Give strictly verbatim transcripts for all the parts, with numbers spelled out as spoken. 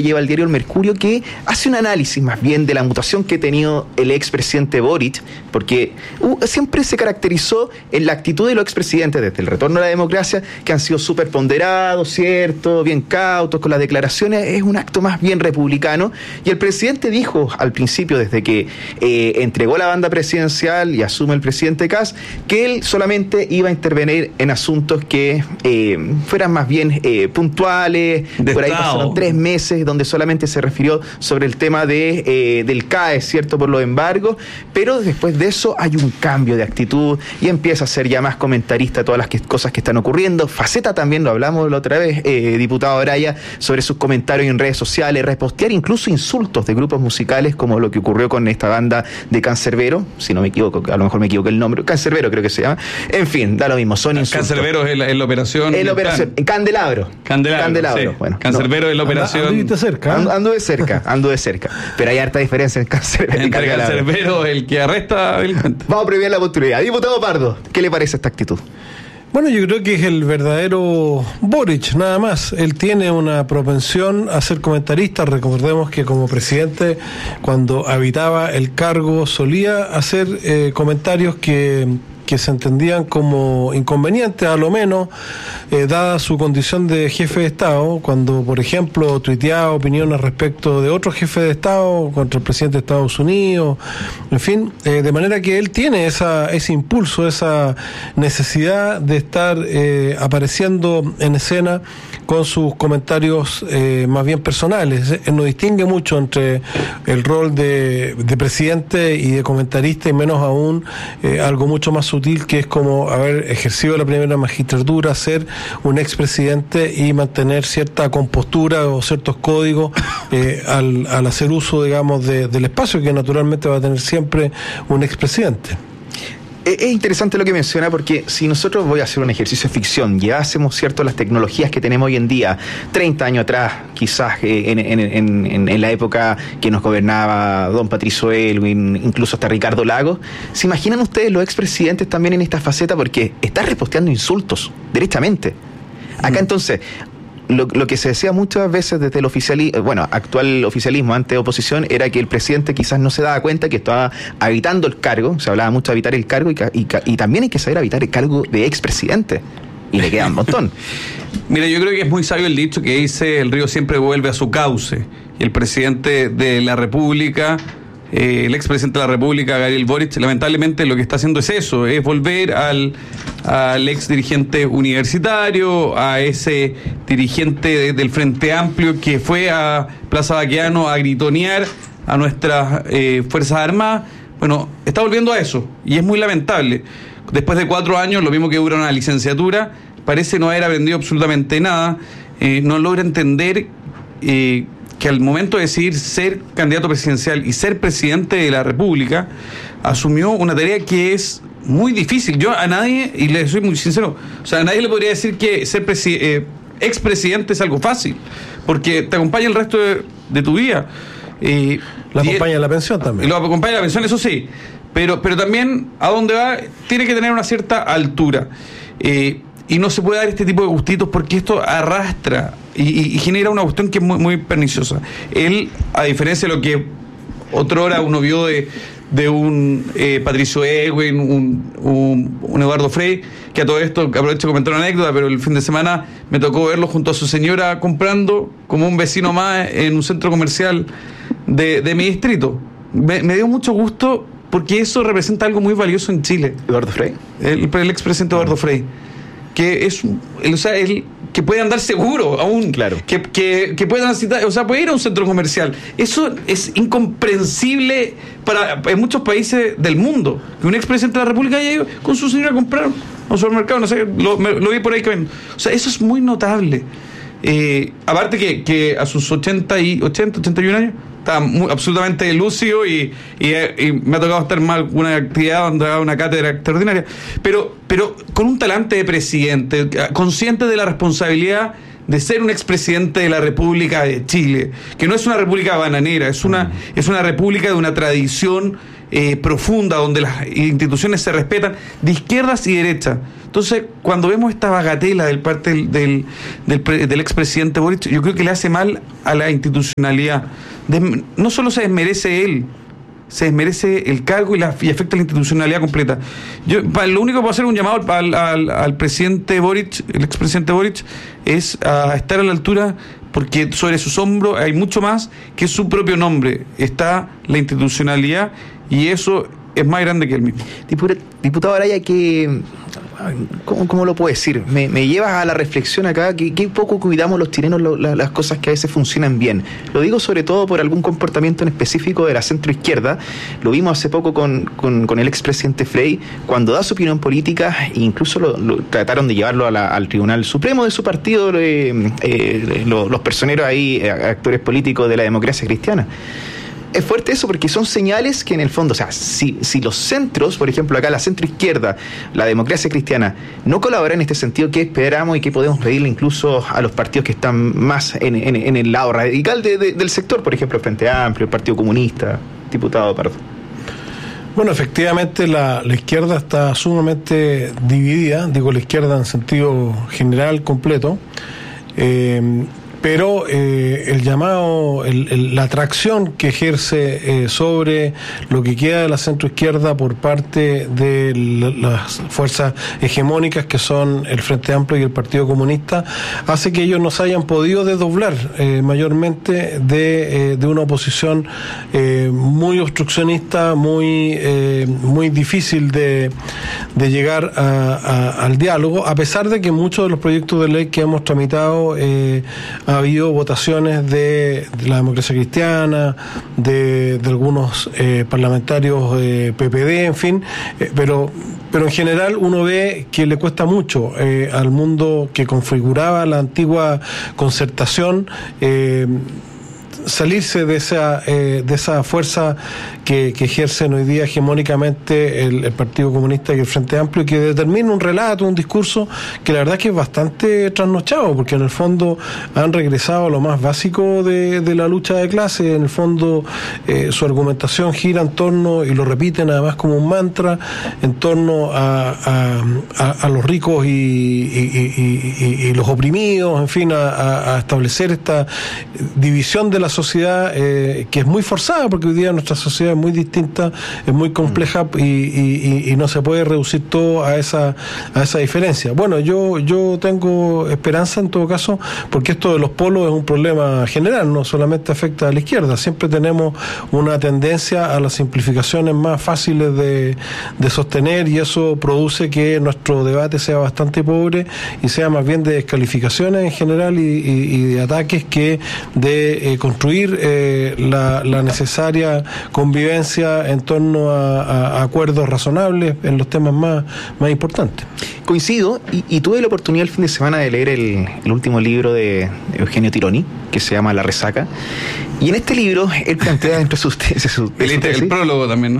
lleva el diario El Mercurio, que hace un análisis más bien de la mutación que ha tenido el expresidente Boric, porque uh, siempre se caracterizó en la actitud de los expresidentes desde el retorno a la democracia, que han sido súper ponderados, ¿cierto?, bien cautos con las declaraciones, es un acto más bien republicano, y el presidente dijo al principio, desde que eh, entregó la banda presidencial y asume el presidente Kast, que él solamente iba a intervenir en asuntos que eh, fueran más bien eh, puntuales. De por ahí estado. Pasaron tres meses donde solamente se refirió sobre el tema de eh, del C A E, ¿cierto?, por los embargos, pero después de eso hay un cambio de actitud y empieza a ser ya más comentarista de todas las que, cosas que están ocurriendo. Faceta también, lo hablamos la otra vez, eh, diputado Araya, sobre sus comentarios en redes sociales, repostear incluso insultos de grupos musicales, como lo que ocurrió con esta banda de Cancerbero, si no me equivoco, a lo mejor me equivoqué el nombre, Cancerbero creo que se llama, en fin, da lo mismo, son insultos. Cancerbero es la, es la operación... Es la operación, Candelabro. Candelabro, Candelabro sí. Bueno, Cancerbero no, es la operación... Ando cerca. Ando, ando de cerca, ando de cerca, pero hay harta diferencia en Cancerbero y Entre Cancerbero, el que arresta delincuentes. Vamos a premiar la oportunidad. Diputado Pardo, ¿qué le parece esta actitud? Bueno, yo creo que es el verdadero Boric, nada más. Él tiene una propensión a ser comentarista. Recordemos que como presidente, cuando habitaba el cargo, solía hacer eh, comentarios que... que se entendían como inconvenientes, a lo menos, eh, dada su condición de jefe de Estado, cuando, por ejemplo, tuiteaba opiniones respecto de otro jefe de Estado, contra el presidente de Estados Unidos, en fin, eh, de manera que él tiene esa ese impulso, esa necesidad de estar eh, apareciendo en escena con sus comentarios eh, más bien personales. Él no distingue mucho entre el rol de, de presidente y de comentarista, y menos aún eh, algo mucho más sutil, que es como haber ejercido la primera magistratura, ser un expresidente y mantener cierta compostura o ciertos códigos eh, al, al hacer uso, digamos, de, del espacio que naturalmente va a tener siempre un expresidente. Es interesante lo que menciona, porque si nosotros, voy a hacer un ejercicio de ficción, ya hacemos, cierto, las tecnologías que tenemos hoy en día, treinta años atrás, quizás eh, en, en, en, en la época que nos gobernaba don Patricio Elwin, incluso hasta Ricardo Lagos, ¿se imaginan ustedes los expresidentes también en esta faceta? Porque está reposteando insultos, derechamente. Acá entonces... Lo, lo que se decía muchas veces desde el oficialismo, bueno, actual oficialismo ante oposición, era que el presidente quizás no se daba cuenta que estaba habitando el cargo, se hablaba mucho de habitar el cargo, y, y, y también hay que saber habitar el cargo de expresidente, y le queda un montón. Mira, yo creo que es muy sabio el dicho que dice: el río siempre vuelve a su cauce, y el presidente de la República... Eh, el expresidente de la República, Gabriel Boric, lamentablemente lo que está haciendo es eso, es volver al, al ex dirigente universitario, a ese dirigente de, del Frente Amplio que fue a Plaza Baqueano a gritonear a nuestras eh, Fuerzas Armadas. Bueno, está volviendo a eso, y es muy lamentable. Después de cuatro años, lo mismo que dura una licenciatura, parece no haber aprendido absolutamente nada, eh, no logra entender... Eh, que al momento de decidir ser candidato presidencial y ser presidente de la República, asumió una tarea que es muy difícil. Yo a nadie, y le soy muy sincero, o sea, a nadie le podría decir que ser presi- eh, expresidente es algo fácil, porque te acompaña el resto de, de tu vida. Eh, la acompaña es, la pensión también. Y lo acompaña la pensión, eso sí, pero, pero también a dónde va tiene que tener una cierta altura. Eh, Y no se puede dar este tipo de gustitos, porque esto arrastra y, y, y genera una cuestión que es muy, muy perniciosa. Él, a diferencia de lo que otrora uno vio de, de un eh, Patricio Elwin, un, un, un Eduardo Frei, que a todo esto, aprovecho de comentar una anécdota, pero el fin de semana me tocó verlo junto a su señora comprando como un vecino más en un centro comercial de, de mi distrito. Me, me dio mucho gusto, porque eso representa algo muy valioso en Chile. ¿Eduardo Frei? El, el expresidente Eduardo Frei. Que es, el, o sea, el que puede andar seguro aún, claro, que, que, que puede transitar, o sea, puede ir a un centro comercial. Eso es incomprensible para en muchos países del mundo, que un expresidente de la República haya ido con su señora a comprar a un supermercado, no sé, lo, me, lo vi por ahí que ven. O sea, eso es muy notable. Eh, aparte que, que a sus ochenta y ochenta, ochenta y un años está muy, absolutamente lúcido, y, y, y me ha tocado estar en alguna actividad donde haga una cátedra extraordinaria, pero, pero con un talante de presidente, consciente de la responsabilidad de ser un expresidente de la República de Chile, que no es una república bananera, es una, es una república de una tradición eh, profunda, donde las instituciones se respetan, de izquierdas y derechas. Entonces, cuando vemos esta bagatela del parte del, del, del, del expresidente Boric, yo creo que le hace mal a la institucionalidad. Des, no solo se desmerece él, se desmerece el cargo y, la, y afecta a la institucionalidad completa. Yo, lo único que puedo hacer un llamado al, al, al presidente Boric, el expresidente Boric, es a estar a la altura, porque sobre sus hombros hay mucho más que su propio nombre. Está la institucionalidad y eso es más grande que él mismo. Diputado Araya, que ¿cómo, cómo lo puedo decir? Me, me llevas a la reflexión acá, que, que poco cuidamos los chilenos lo, la, las cosas que a veces funcionan bien. Lo digo sobre todo por algún comportamiento en específico de la centroizquierda. Lo vimos hace poco con, con, con el expresidente Frey, cuando da su opinión política, e incluso lo, lo trataron de llevarlo a la, al Tribunal Supremo de su partido, eh, eh, los, los personeros ahí, eh, actores políticos de la democracia cristiana. Es fuerte eso porque son señales que en el fondo, o sea, si, si los centros, por ejemplo acá la centroizquierda, la democracia cristiana, no colaboran en este sentido, ¿qué esperamos y qué podemos pedirle incluso a los partidos que están más en, en, en el lado radical de, de, del sector, por ejemplo el Frente Amplio, el Partido Comunista, diputado Pardo? Bueno, efectivamente la, la izquierda está sumamente dividida, digo la izquierda en sentido general, completo, eh, pero eh, el llamado, el, el, la atracción que ejerce eh, sobre lo que queda de la centroizquierda por parte de la, las fuerzas hegemónicas que son el Frente Amplio y el Partido Comunista, hace que ellos no se hayan podido desdoblar eh, mayormente de, eh, de una oposición eh, muy obstruccionista, muy, eh, muy difícil de, de llegar a, a, al diálogo, a pesar de que muchos de los proyectos de ley que hemos tramitado eh, ha habido votaciones de, de la democracia cristiana, de, de algunos eh, parlamentarios eh, P P D, en fin, eh, pero pero en general uno ve que le cuesta mucho eh, al mundo que configuraba la antigua concertación eh, salirse de esa eh, de esa fuerza que, que ejercen hoy día hegemónicamente el, el Partido Comunista y el Frente Amplio, y que determina un relato, un discurso que la verdad es que es bastante trasnochado, porque en el fondo han regresado a lo más básico de, de la lucha de clase. En el fondo eh, su argumentación gira en torno, y lo repiten además como un mantra, en torno a, a, a, a los ricos y, y, y, y, y los oprimidos, en fin, a, a establecer esta división de la sociedad eh, que es muy forzada, porque hoy día nuestra sociedad es muy distinta, es muy compleja, y, y, y no se puede reducir todo a esa a esa diferencia. Bueno, yo yo tengo esperanza en todo caso, porque esto de los polos es un problema general, no solamente afecta a la izquierda. Siempre tenemos una tendencia a las simplificaciones más fáciles de, de sostener, y eso produce que nuestro debate sea bastante pobre y sea más bien de descalificaciones en general y, y, y de ataques que de eh, construir eh, la, la necesaria convivencia en torno a, a, a acuerdos razonables en los temas más, más importantes. Coincido, y, y tuve la oportunidad el fin de semana de leer el, el último libro de Eugenio Tironi, que se llama La Resaca, y en este libro él plantea entre sus tesis... El, el prólogo también, ¿no?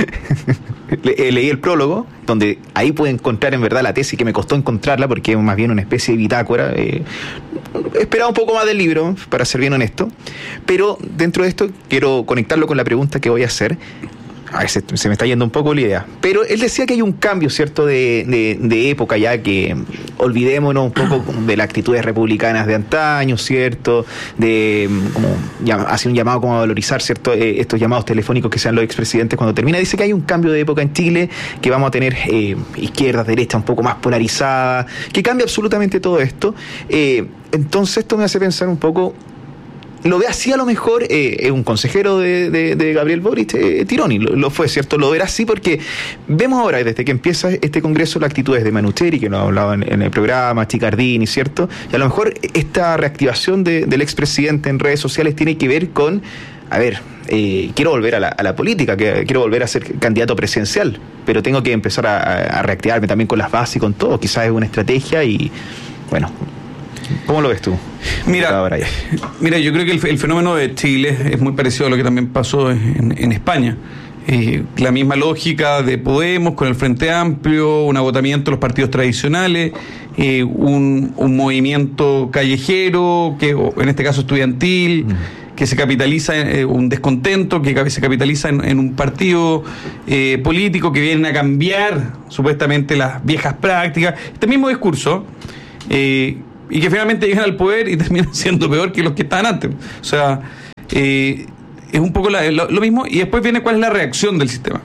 Le, leí el prólogo, donde ahí pude encontrar en verdad la tesis, que me costó encontrarla porque es más bien una especie de bitácora. Eh, esperaba un poco más del libro, para ser bien honesto, pero dentro de esto quiero conectarlo con la pregunta que voy a hacer. A ver, se, se me está yendo un poco la idea, pero él decía que hay un cambio, ¿cierto?, de, de, de época ya, que olvidémonos un poco de las actitudes republicanas de antaño, ¿cierto?, de como ya, hace un llamado como a valorizar, ¿cierto?, eh, estos llamados telefónicos que sean los expresidentes cuando termina. Dice que hay un cambio de época en Chile, que vamos a tener eh, izquierdas, derechas un poco más polarizadas, que cambia absolutamente todo esto. Eh, entonces esto me hace pensar un poco. Lo ve así a lo mejor eh, un consejero de, de, de Gabriel Boric, eh, Tironi, lo, lo fue, ¿cierto? Lo verá así porque vemos ahora, desde que empieza este congreso, las actitudes de Manucheri, que nos hablaba en, en el programa, Chicardini, ¿cierto? Y a lo mejor esta reactivación de, del expresidente en redes sociales tiene que ver con, a ver, eh, quiero volver a la, a la política, que, quiero volver a ser candidato presidencial, pero tengo que empezar a, a reactivarme también con las bases y con todo. Quizás es una estrategia y, bueno... ¿Cómo lo ves tú? Mira, mira, yo creo que el, el fenómeno de Chile es muy parecido a lo que también pasó en, en España. Eh, la misma lógica de Podemos con el Frente Amplio, un agotamiento de los partidos tradicionales, eh, un, un movimiento callejero, que en este caso estudiantil, mm. que se capitaliza en eh, un descontento, que se capitaliza en, en un partido eh, político que viene a cambiar supuestamente las viejas prácticas, este mismo discurso, eh, y que finalmente llegan al poder y terminan siendo peor que los que estaban antes. O sea, eh, es un poco la, lo, lo mismo, y después viene cuál es la reacción del sistema.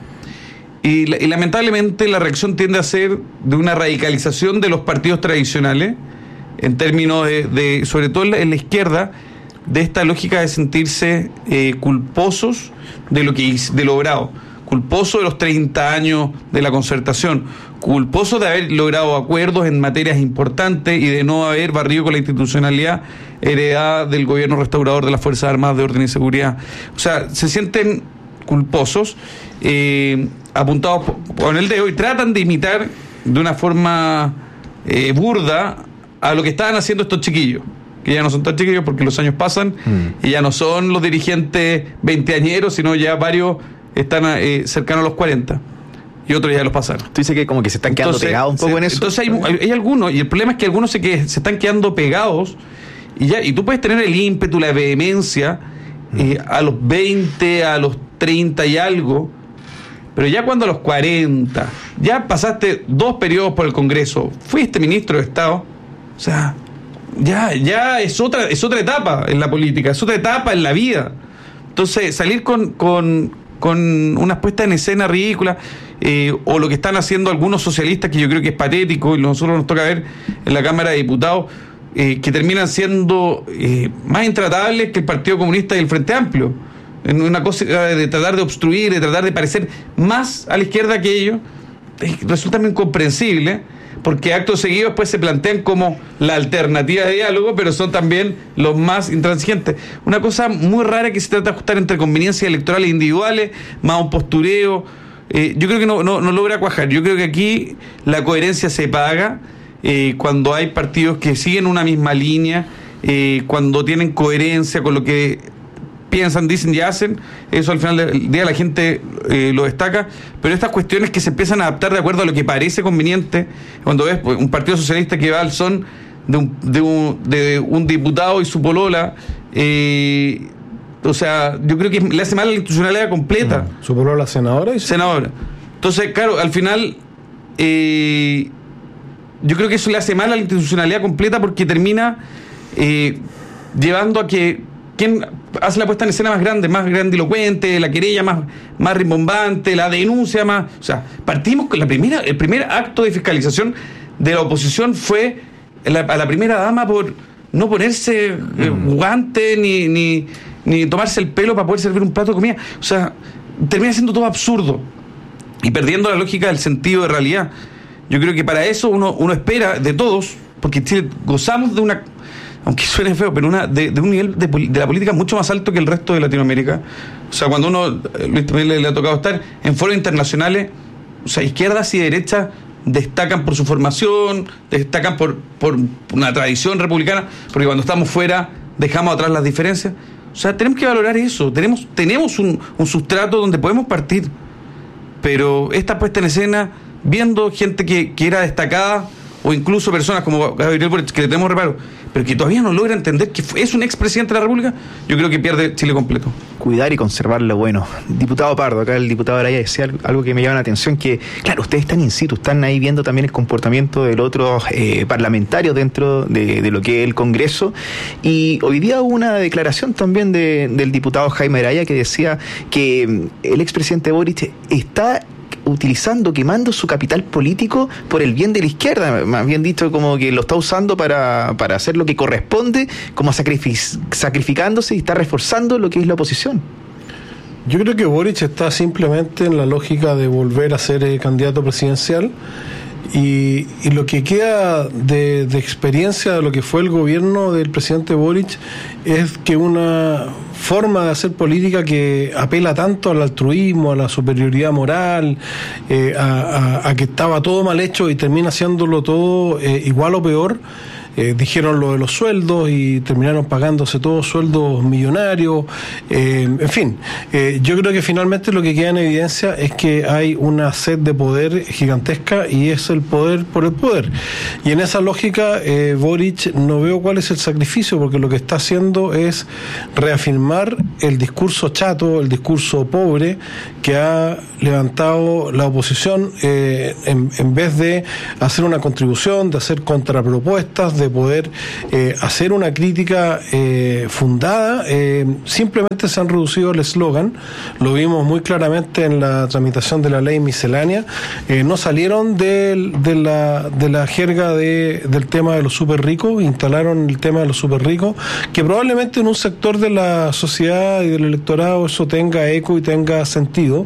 Y, y lamentablemente la reacción tiende a ser de una radicalización de los partidos tradicionales, en términos de, de sobre todo en la, en la izquierda, de esta lógica de sentirse eh, culposos de lo que de logrado, culposos de los treinta años de la concertación, culposos de haber logrado acuerdos en materias importantes y de no haber barrido con la institucionalidad heredada del gobierno restaurador de las Fuerzas Armadas de Orden y Seguridad. O sea, se sienten culposos, eh, apuntados con el dedo, y tratan de imitar de una forma eh, burda a lo que estaban haciendo estos chiquillos, que ya no son tan chiquillos porque los años pasan mm. y ya no son los dirigentes veinteañeros, sino ya varios están eh, cercanos a los cuarenta y otros ya los pasaron. Tú dices que como que se están quedando entonces, pegados un poco se, en eso. Entonces hay, hay, hay algunos, y el problema es que algunos se, que, se están quedando pegados, y ya y tú puedes tener el ímpetu, la vehemencia mm. eh, a los veinte, a los treinta y algo, pero ya cuando a los cuarenta, ya pasaste dos periodos por el Congreso, fuiste ministro de Estado, o sea, ya, ya es otra, es otra etapa en la política, es otra etapa en la vida. Entonces, salir con, con, con unas puestas en escena ridículas, eh, o lo que están haciendo algunos socialistas, que yo creo que es patético, y nosotros nos toca ver en la Cámara de Diputados, eh, que terminan siendo eh, más intratables que el Partido Comunista y el Frente Amplio, en una cosa de tratar de obstruir, de tratar de parecer más a la izquierda que ellos, eh, resulta muy incomprensible, porque actos seguidos pues se plantean como la alternativa de diálogo, pero son también los más intransigentes. Una cosa muy rara que se trata de ajustar entre conveniencias electorales individuales, más un postureo. Eh, yo creo que no, no, no logra cuajar. Yo creo que aquí la coherencia se paga eh, cuando hay partidos que siguen una misma línea, eh, cuando tienen coherencia con lo que piensan, dicen y hacen. Eso al final del día la gente eh, lo destaca, pero estas cuestiones que se empiezan a adaptar de acuerdo a lo que parece conveniente, cuando ves pues, un partido socialista que va al son de un, de un, de un diputado y su polola, eh, o sea, yo creo que le hace mal a la institucionalidad completa. Uh-huh. ¿Su polola senadora? Y su... senadora. Entonces, claro, al final eh, yo creo que eso le hace mal a la institucionalidad completa, porque termina eh, llevando a que ¿quién hace la puesta en escena más grande, más grandilocuente, la querella más, más rimbombante, la denuncia más? O sea, partimos con la primera, el primer acto de fiscalización de la oposición fue la, a la primera dama por no ponerse eh, guante ni, ni, ni tomarse el pelo para poder servir un plato de comida. O sea, termina siendo todo absurdo y perdiendo la lógica del sentido de realidad. Yo creo que para eso uno, uno espera de todos, porque Chile gozamos de una, aunque suene feo, pero una de, de un nivel de, de la política mucho más alto que el resto de Latinoamérica. O sea, cuando uno, Luis, también le, le ha tocado estar en foros internacionales, o sea, izquierdas y derechas destacan por su formación, destacan por, por una tradición republicana, porque cuando estamos fuera dejamos atrás las diferencias. O sea, tenemos que valorar eso, tenemos, tenemos un, un sustrato donde podemos partir, pero esta puesta en escena, viendo gente que, que era destacada, o incluso personas como Gabriel Boric, que le tenemos reparo, pero que todavía no logra entender que es un expresidente de la República, yo creo que pierde Chile completo. Cuidar y conservar lo bueno. Diputado Pardo, acá el diputado Araya decía algo que me llama la atención, que claro, ustedes están in situ, están ahí viendo también el comportamiento del otro eh, parlamentario dentro de, de lo que es el Congreso, y hoy día hubo una declaración también de, del diputado Jaime Araya que decía que el expresidente Boric está utilizando, quemando su capital político por el bien de la izquierda, más bien dicho, como que lo está usando para, para hacer lo que corresponde, como sacrific- sacrificándose y está reforzando lo que es la oposición. Yo creo que Boric está simplemente en la lógica de volver a ser eh, candidato presidencial, y, y lo que queda de, de experiencia de lo que fue el gobierno del presidente Boric es que una forma de hacer política que apela tanto al altruismo, a la superioridad moral, eh, a, a, a que estaba todo mal hecho y termina haciéndolo todo eh, igual o peor, eh, dijeron lo de los sueldos y terminaron pagándose todos sueldos millonarios, eh, en fin, eh, yo creo que finalmente lo que queda en evidencia es que hay una sed de poder gigantesca y es el poder por el poder, y en esa lógica eh, Boric no veo cuál es el sacrificio, porque lo que está haciendo es reafirmar el discurso chato, el discurso pobre que ha levantado la oposición, eh, en, en vez de hacer una contribución, de hacer contrapropuestas, de poder eh, hacer una crítica eh, fundada. Eh, simplemente se han reducido el eslogan, lo vimos muy claramente en la tramitación de la ley miscelánea, eh, no salieron de, de, la, de la jerga de, del tema de los súper ricos, instalaron el tema de los súper ricos, que probablemente en un sector de la sociedad y del electorado eso tenga eco y tenga sentido,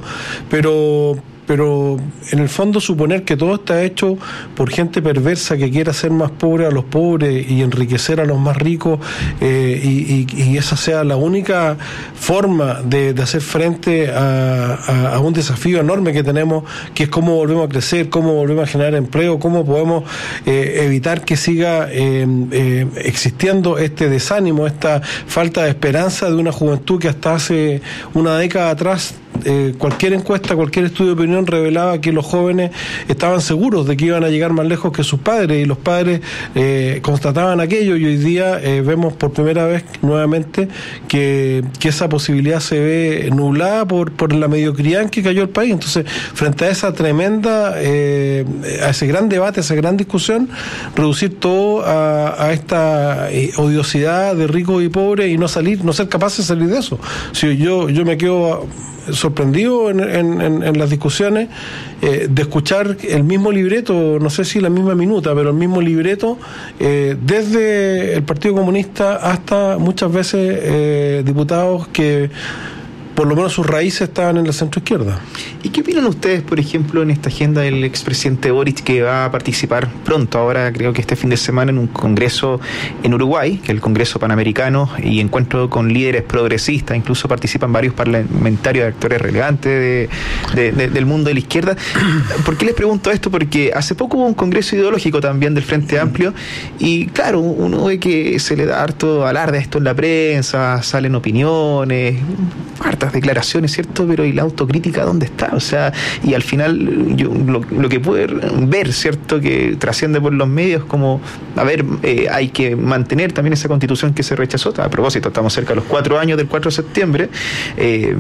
pero pero en el fondo suponer que todo está hecho por gente perversa que quiera hacer más pobre a los pobres y enriquecer a los más ricos, eh, y, y, y esa sea la única forma de, de hacer frente a, a, a un desafío enorme que tenemos, que es cómo volvemos a crecer, cómo volvemos a generar empleo, cómo podemos eh, evitar que siga eh, eh, existiendo este desánimo, esta falta de esperanza de una juventud que hasta hace una década atrás Eh, cualquier encuesta, cualquier estudio de opinión revelaba que los jóvenes estaban seguros de que iban a llegar más lejos que sus padres, y los padres eh, constataban aquello, y hoy día eh, vemos por primera vez nuevamente que, que esa posibilidad se ve nublada por, por la mediocridad en que cayó el país. Entonces, frente a esa tremenda, eh, a ese gran debate, a esa gran discusión, reducir todo a, a esta eh, odiosidad de ricos y pobres y no salir, no ser capaces de salir de eso. Si yo, yo me quedo sorprendido en, en, en las discusiones eh, de escuchar el mismo libreto, no sé si la misma minuta, pero el mismo libreto eh, desde el Partido Comunista hasta muchas veces eh, diputados que por lo menos sus raíces estaban en la centroizquierda. ¿Y qué opinan ustedes, por ejemplo, en esta agenda del expresidente Boric, que va a participar pronto, ahora creo que este fin de semana, en un congreso en Uruguay, que es el Congreso Panamericano, y encuentro con líderes progresistas, incluso participan varios parlamentarios, actores relevantes de, de, de, del mundo de la izquierda? ¿Por qué les pregunto esto? Porque hace poco hubo un congreso ideológico también del Frente Amplio, y claro, uno ve que se le da harto alarde a esto en la prensa, salen opiniones, hartas declaraciones, ¿cierto? Pero ¿y la autocrítica dónde está? O sea, y al final yo lo, lo que pude ver, ¿cierto?, que trasciende por los medios como, a ver, eh, hay que mantener también esa constitución que se rechazó. A propósito, estamos cerca de los cuatro años del cuatro de septiembre, eh,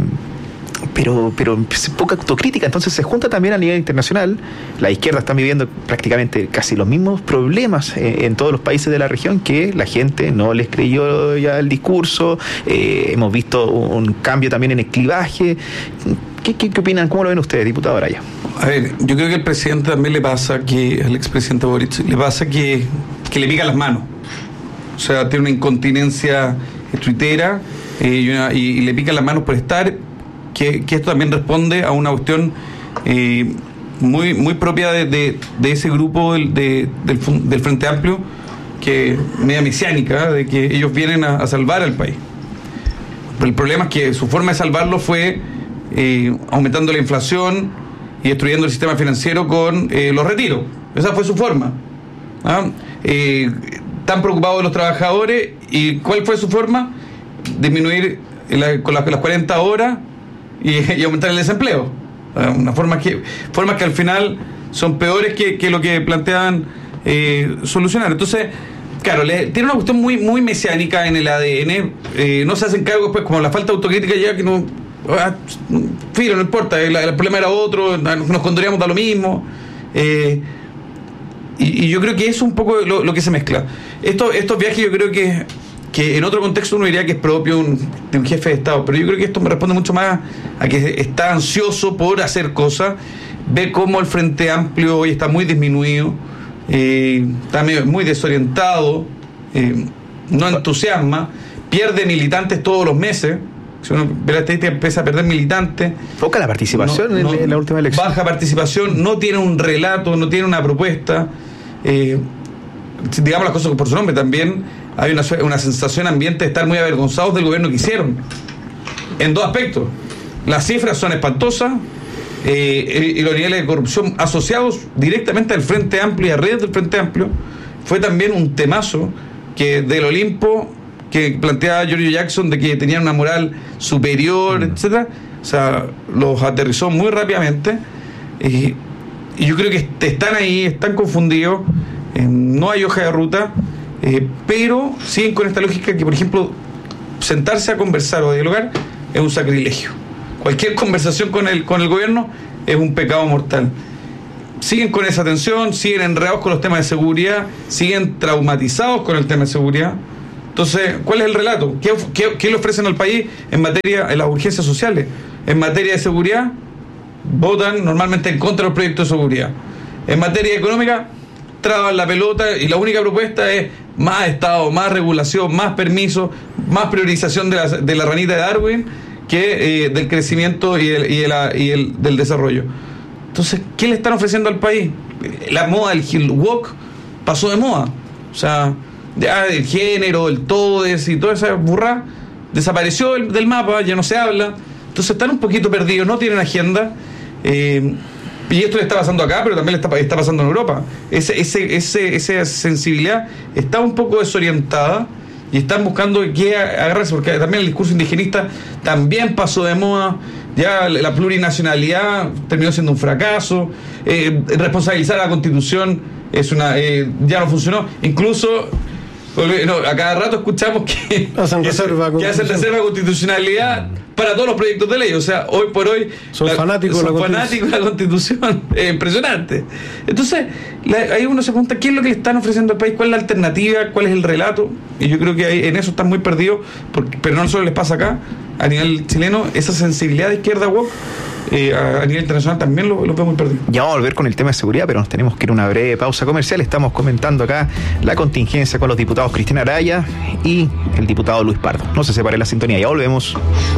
pero pero poca autocrítica. Entonces se junta también a nivel internacional. La izquierda está viviendo prácticamente casi los mismos problemas eh, en todos los países de la región, que la gente no les creyó ya el discurso. Eh, hemos visto un cambio también en el clivaje. ¿Qué, qué, qué opinan? ¿Cómo lo ven ustedes, diputado Araya? A ver, yo creo que al presidente también le pasa que, al expresidente Boric, le pasa que, que le pican las manos. O sea, tiene una incontinencia tuitera eh, y, una, y, y le pican las manos por estar, que, que esto también responde a una cuestión eh, muy muy propia de, de, de ese grupo del, de, del, del Frente Amplio, que media mesiánica, de que ellos vienen a, a salvar al país. Pero el problema es que su forma de salvarlo fue eh, aumentando la inflación y destruyendo el sistema financiero con eh, los retiros. Esa fue su forma. ¿Ah? Eh, tan preocupado de los trabajadores, y ¿cuál fue su forma? Disminuir la, con las, las cuarenta horas y, y aumentar el desempleo. ¿Ah? Una forma que, formas que al final son peores que, que lo que planteaban eh, solucionar. Entonces, claro, le, tiene una cuestión muy, muy mesiánica en el A D N. Eh, no se hacen cargo, pues, como la falta de autocrítica ya que no. Ah, filo, no importa, el, el problema era otro, nos condoríamos da lo mismo. Eh, y, y yo creo que eso es un poco lo, lo que se mezcla. Esto, estos viajes yo creo que, que en otro contexto uno diría que es propio un, de un jefe de Estado, pero yo creo que esto me responde mucho más a que está ansioso por hacer cosas, ve cómo el Frente Amplio hoy está muy disminuido, eh, está medio, muy desorientado, eh, no entusiasma, pierde militantes todos los meses. Si uno ve la estadística, empieza a perder militantes. Poca la participación no, no, en la última elección. Baja participación, no tiene un relato, no tiene una propuesta. Eh, digamos las cosas por su nombre, también hay una, una sensación ambiente de estar muy avergonzados del gobierno que hicieron. En dos aspectos. Las cifras son espantosas eh, y los niveles de corrupción asociados directamente al Frente Amplio y a redes del Frente Amplio fue también un temazo que del Olimpo que planteaba Giorgio Jackson de que tenían una moral superior, mm. etcétera. O sea, los aterrizó muy rápidamente. Y, y yo creo que están ahí, están confundidos. Eh, no hay hoja de ruta, eh, pero siguen con esta lógica que, por ejemplo, sentarse a conversar o a dialogar es un sacrilegio. Cualquier conversación con el, con el gobierno es un pecado mortal. Siguen con esa tensión, siguen enredados con los temas de seguridad, siguen traumatizados con el tema de seguridad. Entonces, ¿cuál es el relato? ¿Qué, qué, qué le ofrecen al país en materia de las urgencias sociales? En materia de seguridad, votan normalmente en contra de los proyectos de seguridad. En materia económica, traban la pelota y la única propuesta es más Estado, más regulación, más permiso, más priorización de la, de la ranita de Darwin que eh, del crecimiento y, el, y, el, y el del desarrollo. Entonces, ¿qué le están ofreciendo al país? La moda del Hill Walk pasó de moda. O sea, ya el género, el todes y toda esa burra desapareció del, del mapa, ya no se habla. Entonces están un poquito perdidos, no tienen agenda. Eh, y esto le está pasando acá, pero también le está, está pasando en Europa. Ese, ese, ese, esa sensibilidad está un poco desorientada y están buscando qué agarrarse, porque también el discurso indigenista también pasó de moda. Ya la plurinacionalidad terminó siendo un fracaso. Eh, responsabilizar a la Constitución es una eh, ya no funcionó. Incluso no, a cada rato escuchamos que hacen reserva que hacen reserva de constitucionalidad para todos los proyectos de ley. O sea, hoy por hoy son la, fanáticos, son de la fanáticos de la Constitución. Es impresionante. Entonces, la, ahí uno se pregunta qué es lo que le están ofreciendo al país, cuál es la alternativa, cuál es el relato. Y yo creo que ahí, en eso están muy perdidos, porque, pero no solo les pasa acá, a nivel chileno, esa sensibilidad de izquierda woke, eh, a, a nivel internacional también lo, lo veo muy perdido. Ya vamos a volver con el tema de seguridad, pero nos tenemos que ir a una breve pausa comercial. Estamos comentando acá la contingencia con los diputados Cristina Araya y el diputado Luis Pardo. No se separe la sintonía, ya volvemos.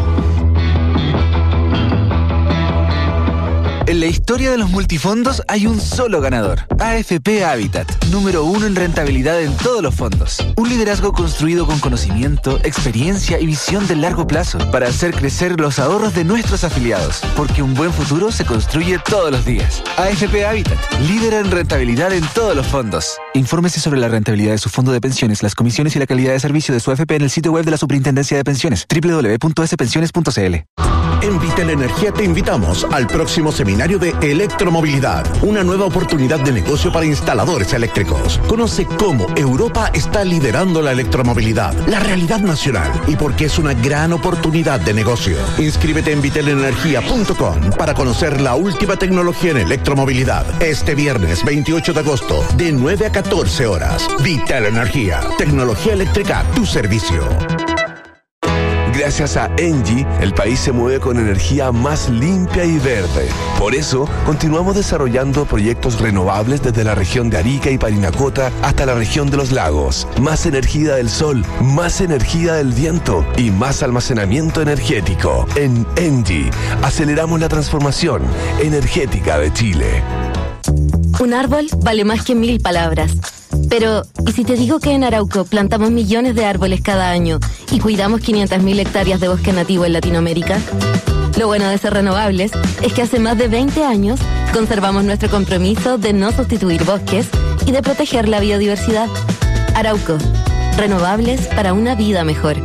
En la historia de los multifondos hay un solo ganador, A F P Habitat, número uno en rentabilidad en todos los fondos. Un liderazgo construido con conocimiento, experiencia y visión de largo plazo para hacer crecer los ahorros de nuestros afiliados, porque un buen futuro se construye todos los días. A F P Habitat, líder en rentabilidad en todos los fondos. Infórmese sobre la rentabilidad de su fondo de pensiones, las comisiones y la calidad de servicio de su A F P en el sitio web de la Superintendencia de Pensiones, doble u doble u doble u punto ese pensiones punto c l. En Vitel Energía te invitamos al próximo seminario de electromovilidad, una nueva oportunidad de negocio para instaladores eléctricos. Conoce cómo Europa está liderando la electromovilidad, la realidad nacional y por qué es una gran oportunidad de negocio. Inscríbete en vitel energía punto com para conocer la última tecnología en electromovilidad. Este viernes veintiocho de agosto, de nueve a catorce horas. Vitel Energía, tecnología eléctrica a tu servicio. Gracias a Engie, el país se mueve con energía más limpia y verde. Por eso, continuamos desarrollando proyectos renovables desde la región de Arica y Parinacota hasta la región de los lagos. Más energía del sol, más energía del viento y más almacenamiento energético. En Engie, aceleramos la transformación energética de Chile. Un árbol vale más que mil palabras. Pero, ¿y si te digo que en Arauco plantamos millones de árboles cada año y cuidamos quinientas mil hectáreas de bosque nativo en Latinoamérica? Lo bueno de ser renovables es que hace más de veinte años conservamos nuestro compromiso de no sustituir bosques y de proteger la biodiversidad. Arauco, renovables para una vida mejor.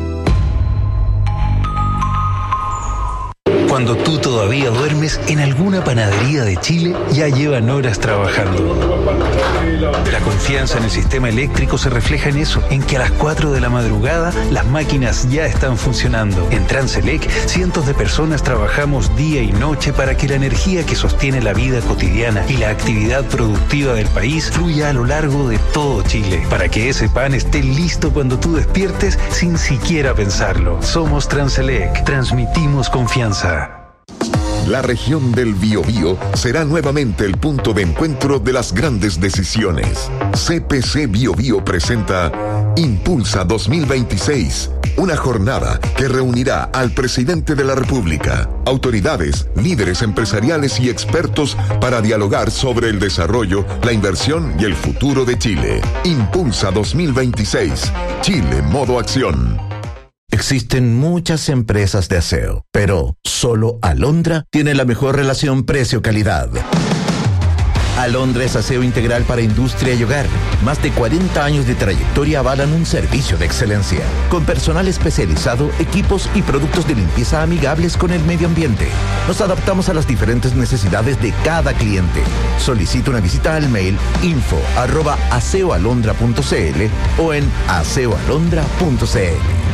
Cuando tú todavía duermes, en alguna panadería de Chile ya llevan horas trabajando. La confianza en el sistema eléctrico se refleja en eso, en que a las cuatro de la madrugada las máquinas ya están funcionando. En Transelec, cientos de personas trabajamos día y noche para que la energía que sostiene la vida cotidiana y la actividad productiva del país fluya a lo largo de todo Chile, para que ese pan esté listo cuando tú despiertes sin siquiera pensarlo. Somos Transelec, transmitimos confianza. La región del Biobío será nuevamente el punto de encuentro de las grandes decisiones. C P C Biobío presenta Impulsa dos mil veintiséis, una jornada que reunirá al presidente de la República, autoridades, líderes empresariales y expertos para dialogar sobre el desarrollo, la inversión y el futuro de Chile. Impulsa dos mil veintiséis, Chile modo acción. Existen muchas empresas de aseo, pero solo Alondra tiene la mejor relación precio-calidad. Alondra es aseo integral para industria y hogar. Más de cuarenta años de trayectoria avalan un servicio de excelencia. Con personal especializado, equipos y productos de limpieza amigables con el medio ambiente. Nos adaptamos a las diferentes necesidades de cada cliente. Solicita una visita al mail info arroba aseoalondra punto cl o en aseoalondra punto cl.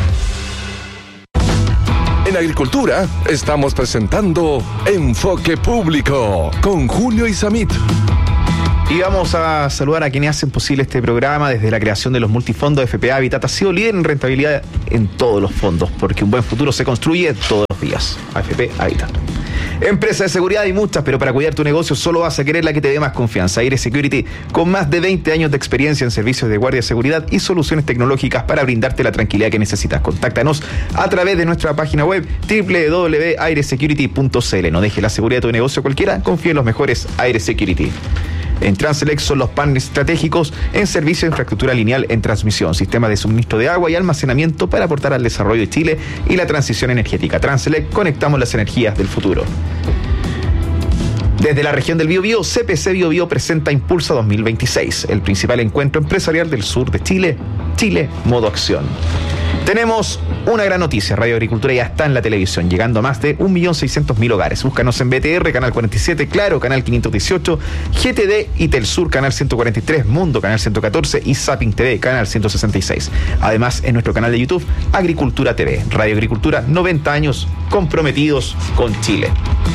En Agricultura estamos presentando Enfoque Público con Julio Isamit. Y vamos a saludar a quienes hacen posible este programa. Desde la creación de los multifondos, F P Habitat ha sido líder en rentabilidad en todos los fondos, porque un buen futuro se construye todos los días. A F P Habitat. Empresa de seguridad hay muchas, pero para cuidar tu negocio solo vas a querer la que te dé más confianza. Aire Security, con más de veinte años de experiencia en servicios de guardia de seguridad y soluciones tecnológicas para brindarte la tranquilidad que necesitas. Contáctanos a través de nuestra página web doble u doble u doble u punto aire security punto c l. No dejes la seguridad de tu negocio cualquiera, confía en los mejores. Aire Security. En Transelec son los partners estratégicos en servicio de infraestructura lineal en transmisión, sistemas de suministro de agua y almacenamiento para aportar al desarrollo de Chile y la transición energética. Transelec, conectamos las energías del futuro. Desde la región del Biobío, C P C Biobío presenta Impulsa dos mil veintiséis, el principal encuentro empresarial del sur de Chile. Chile, modo acción. Tenemos una gran noticia. Radio Agricultura ya está en la televisión, llegando a más de un millón seiscientos mil hogares. Búscanos en B T R, Canal cuarenta y siete, Claro, Canal quinientos dieciocho, G T D y Telsur, Canal ciento cuarenta y tres, Mundo, Canal ciento catorce y Zapping T V, Canal ciento sesenta y seis. Además, en nuestro canal de YouTube, Agricultura T V. Radio Agricultura, noventa años comprometidos con Chile.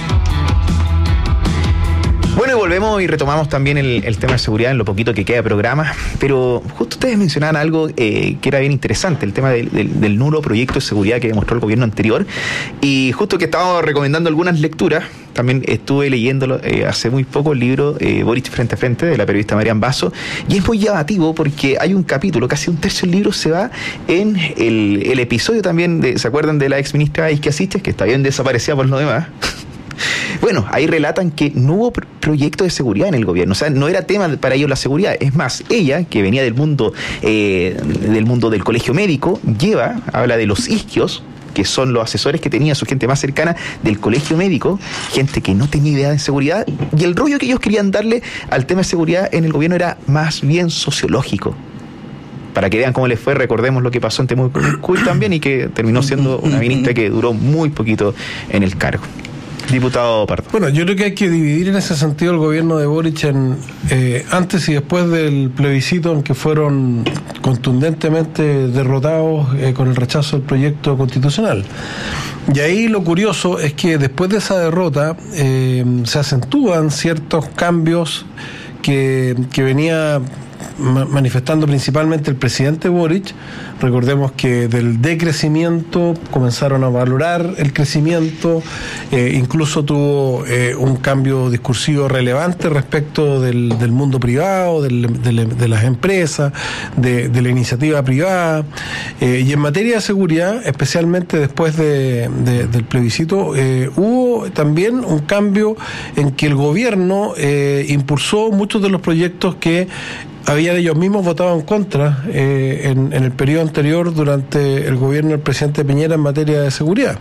Bueno, y volvemos y retomamos también el, el tema de seguridad en lo poquito que queda de programa, pero justo ustedes mencionaban algo eh, que era bien interesante, el tema del, del, del nulo proyecto de seguridad que demostró el gobierno anterior, y justo que estábamos recomendando algunas lecturas, también estuve leyéndolo eh, hace muy poco el libro eh, Boric frente a frente, de la periodista Marian Basso, y es muy llamativo porque hay un capítulo, casi un tercio del libro se va en el, el episodio también, de, ¿se acuerdan de la ex ministra Isquia Siches, que está bien desaparecida por lo demás? Bueno, ahí relatan que no hubo proyecto de seguridad en el gobierno, o sea, no era tema para ellos la seguridad. Es más, ella, que venía del mundo eh, del mundo del colegio médico, lleva, habla de los isquios, que son los asesores que tenía su gente más cercana del colegio médico, gente que no tenía idea de seguridad, y el rollo que ellos querían darle al tema de seguridad en el gobierno era más bien sociológico. Para que vean cómo les fue, recordemos lo que pasó en Temucuy también, y que terminó siendo una ministra que duró muy poquito en el cargo. Diputado Pardo. Bueno, yo creo que hay que dividir en ese sentido el gobierno de Boric en eh, antes y después del plebiscito, en que fueron contundentemente derrotados eh, con el rechazo del proyecto constitucional. Y ahí lo curioso es que después de esa derrota eh, se acentúan ciertos cambios que, que venía manifestando principalmente el presidente Boric. Recordemos que del decrecimiento comenzaron a valorar el crecimiento, eh, incluso tuvo eh, un cambio discursivo relevante respecto del, del mundo privado, del, de, de las empresas, de, de la iniciativa privada, eh, y en materia de seguridad, especialmente después de, de, del plebiscito, eh, hubo también un cambio en que el gobierno eh, impulsó muchos de los proyectos que habían ellos mismos votado en contra eh, en, en el periodo anterior durante el gobierno del presidente Piñera en materia de seguridad.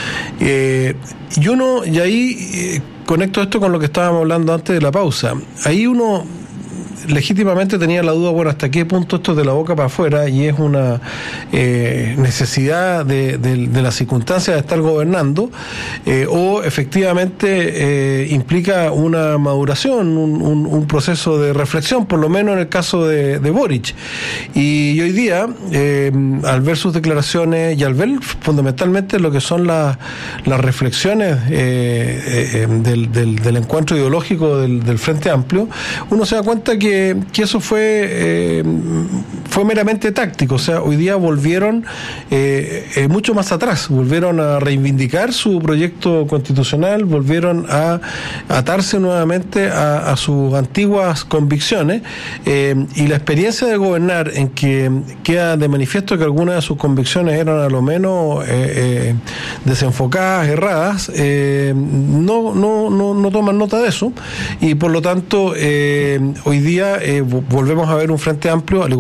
Eh, y uno, y ahí eh, conecto esto con lo que estábamos hablando antes de la pausa, ahí uno legítimamente tenía la duda, bueno, hasta qué punto esto es de la boca para afuera y es una eh, necesidad de, de, de las circunstancias de estar gobernando, eh, o efectivamente eh, implica una maduración, un, un, un proceso de reflexión, por lo menos en el caso de, de Boric. Y hoy día, eh, al ver sus declaraciones y al ver fundamentalmente lo que son las, las reflexiones eh, eh, del, del, del encuentro ideológico del, del Frente Amplio, uno se da cuenta que que eso fue eh, fue meramente táctico. O sea, hoy día volvieron eh, eh, mucho más atrás, volvieron a reivindicar su proyecto constitucional, volvieron a atarse nuevamente a, a sus antiguas convicciones, eh, y la experiencia de gobernar, en que queda de manifiesto que algunas de sus convicciones eran a lo menos eh, eh, desenfocadas, erradas, eh, no, no, no, no toman nota de eso, y por lo tanto eh, hoy día Eh, volvemos a ver un Frente Amplio, al igual que un partido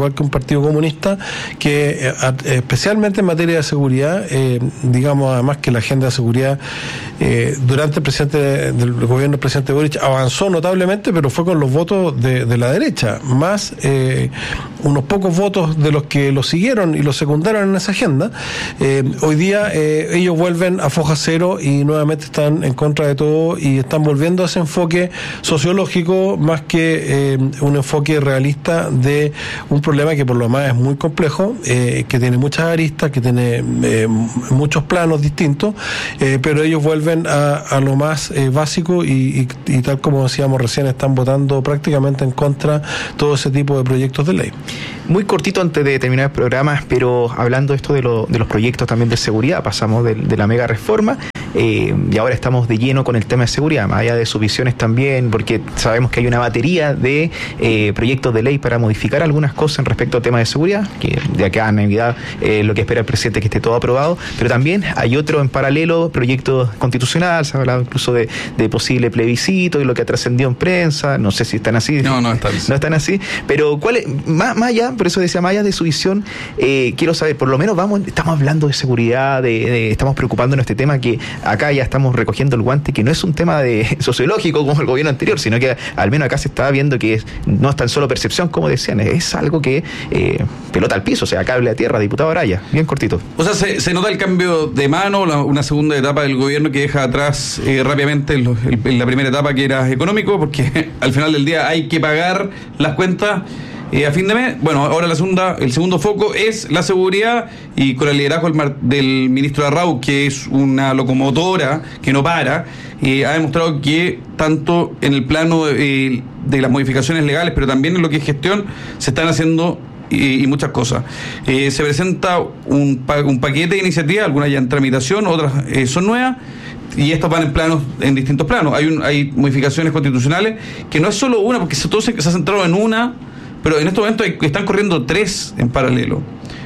Partido Comunista, que eh, especialmente en materia de seguridad, eh, digamos además que la agenda de seguridad eh, durante el presidente del gobierno del presidente Boric avanzó notablemente, pero fue con los votos de, de la derecha, más eh, unos pocos votos de los que lo siguieron y lo secundaron en esa agenda. Eh, hoy día eh, ellos vuelven a foja cero y nuevamente están en contra de todo y están volviendo a ese enfoque sociológico más que eh, un enfoque realista de un problema que por lo demás es muy complejo, eh, que tiene muchas aristas, que tiene eh, muchos planos distintos, eh, pero ellos vuelven a, a lo más eh, básico y, y, y tal como decíamos recién, están votando prácticamente en contra todo ese tipo de proyectos de ley. Muy cortito antes de terminar el programa, pero hablando esto de, lo, de los proyectos también de seguridad, pasamos de, de la mega reforma. Eh, y ahora estamos de lleno con el tema de seguridad, más allá de sus visiones también, porque sabemos que hay una batería de eh, proyectos de ley para modificar algunas cosas respecto al tema de seguridad, que de acá a Navidad eh, lo que espera el presidente es que esté todo aprobado, pero también hay otro en paralelo, proyecto constitucional, se ha hablado incluso de, de posible plebiscito y lo que ha trascendido en prensa, no sé si están así. No, no están así. No están así, pero ¿cuál es? Más, más allá, por eso decía, más allá de su visión, eh, quiero saber, por lo menos vamos, estamos hablando de seguridad, de, de, estamos preocupándonos de este tema que acá ya estamos recogiendo el guante, que no es un tema de sociológico como el gobierno anterior, sino que al menos acá se está viendo que es, no es tan solo percepción como decían, es algo que eh, pelota al piso, o sea, cable a tierra, diputado Araya, bien cortito. O sea, se, se nota el cambio de mano, la, una segunda etapa del gobierno que deja atrás eh, rápidamente el, el, en la primera etapa que era económico, porque al final del día hay que pagar las cuentas Eh, a fin de mes. Bueno, ahora la segunda, el segundo foco es la seguridad, y con el liderazgo del, del ministro Arrau, que es una locomotora que no para, eh, ha demostrado que tanto en el plano eh, de las modificaciones legales, pero también en lo que es gestión, se están haciendo y, y muchas cosas. Eh, se presenta un, un paquete de iniciativas, algunas ya en tramitación, otras eh, son nuevas, y estos van en planos, en distintos planos. Hay, un, hay modificaciones constitucionales que no es solo una, porque se, todo se, se ha centrado en una, pero en estos momentos hay, están corriendo tres en paralelo.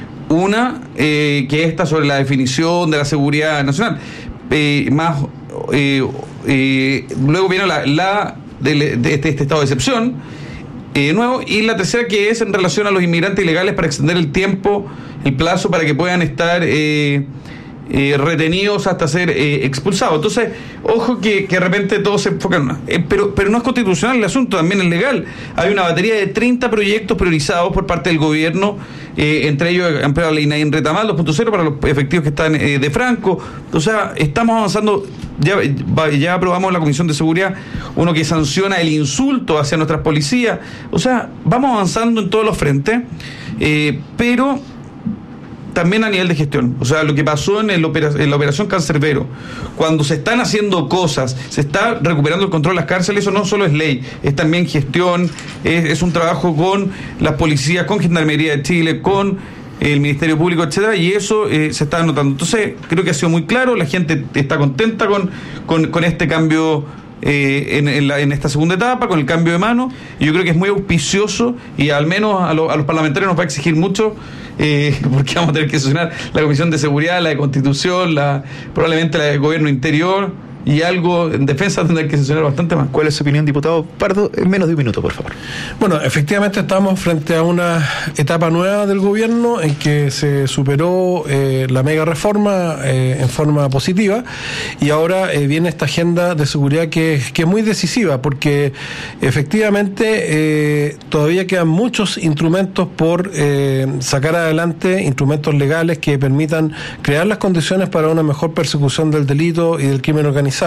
Una, eh, que esta sobre la definición de la seguridad nacional. Eh, más eh, eh, luego viene la, la de, de este, este estado de excepción eh, nuevo, y la tercera, que es en relación a los inmigrantes ilegales, para extender el tiempo, el plazo para que puedan estar eh, Eh, retenidos hasta ser eh, expulsados. Entonces, ojo que, que de repente todo se enfoca en una. Eh, pero, pero no es constitucional el asunto, también es legal. Hay una batería de treinta proyectos priorizados por parte del gobierno, eh, entre ellos ampliar la ley Nain Retamal dos punto cero para los efectivos que están eh, de Franco. O sea, estamos avanzando. Ya, ya aprobamos en la Comisión de Seguridad uno que sanciona el insulto hacia nuestras policías. O sea, vamos avanzando en todos los frentes, eh, pero también a nivel de gestión. O sea, lo que pasó en, el opera, en la operación Cancerbero, cuando se están haciendo cosas, se está recuperando el control de las cárceles, eso no solo es ley, es también gestión, es, es un trabajo con las policías, con Gendarmería de Chile, con el Ministerio Público, etcétera, y eso eh, se está notando. Entonces, creo que ha sido muy claro, la gente está contenta con, con, con este cambio eh, en, en, la, en esta segunda etapa, con el cambio de mano, y yo creo que es muy auspicioso, y al menos a, lo, a los parlamentarios nos va a exigir mucho, eh, porque vamos a tener que sesionar la Comisión de Seguridad, la de Constitución, la probablemente la de Gobierno Interior, y algo en defensa tendrá que sesionar bastante más. ¿Cuál es su opinión, diputado Pardo? En menos de un minuto, por favor. Bueno, efectivamente estamos frente a una etapa nueva del gobierno en que se superó eh, la mega reforma eh, en forma positiva, y ahora eh, viene esta agenda de seguridad que, que es muy decisiva, porque efectivamente eh, todavía quedan muchos instrumentos por eh, sacar adelante, instrumentos legales que permitan crear las condiciones para una mejor persecución del delito y del crimen organizado.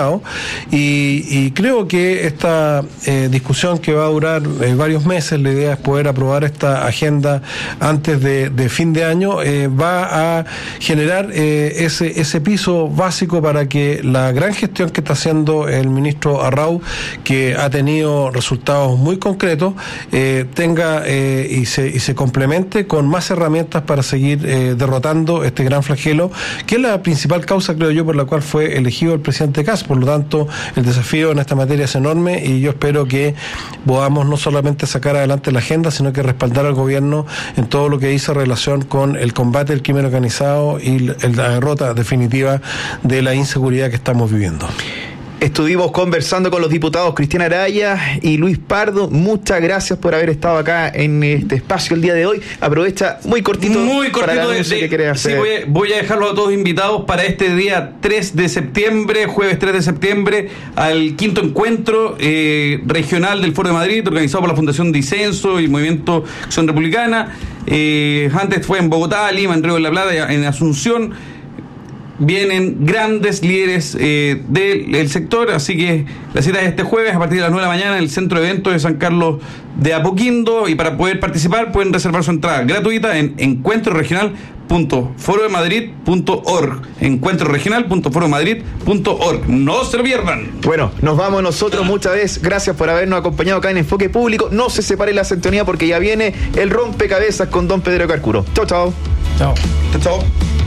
Y, y creo que esta eh, discusión, que va a durar eh, varios meses, la idea es poder aprobar esta agenda antes de, de fin de año, eh, va a generar eh, ese, ese piso básico para que la gran gestión que está haciendo el ministro Arrau, que ha tenido resultados muy concretos, eh, tenga eh, y, se, y se complemente con más herramientas para seguir eh, derrotando este gran flagelo, que es la principal causa, creo yo, por la cual fue elegido el presidente Kast. Por lo tanto, el desafío en esta materia es enorme, y yo espero que podamos no solamente sacar adelante la agenda, sino que respaldar al gobierno en todo lo que dice relación con el combate al crimen organizado y la derrota definitiva de la inseguridad que estamos viviendo. Estuvimos conversando con los diputados Cristian Araya y Luis Pardo. Muchas gracias por haber estado acá en este espacio el día de hoy. Aprovecha muy cortito, muy cortito para el anuncio de, que querés hacer. Sí, voy, a, voy a dejarlos a todos invitados para este día tres de septiembre, jueves tres de septiembre, al quinto encuentro eh, regional del Foro de Madrid, organizado por la Fundación Disenso y Movimiento Acción Republicana. Eh, antes fue en Bogotá, Lima, en Río de la Plata, en Asunción. Vienen grandes líderes eh, del, del sector, así que la cita es este jueves a partir de las nueve de la mañana en el Centro de Eventos de San Carlos de Apoquindo, y para poder participar pueden reservar su entrada gratuita en encuentro regional punto foro de madrid punto org, encuentro regional punto foro de madrid punto org. No se lo pierdan. Bueno, nos vamos nosotros muchas veces. Gracias por habernos acompañado acá en Enfoque Público. No se separe la sintonía porque ya viene el rompecabezas con don Pedro Carcuro. Chao, chao. Chao. Chao, chao.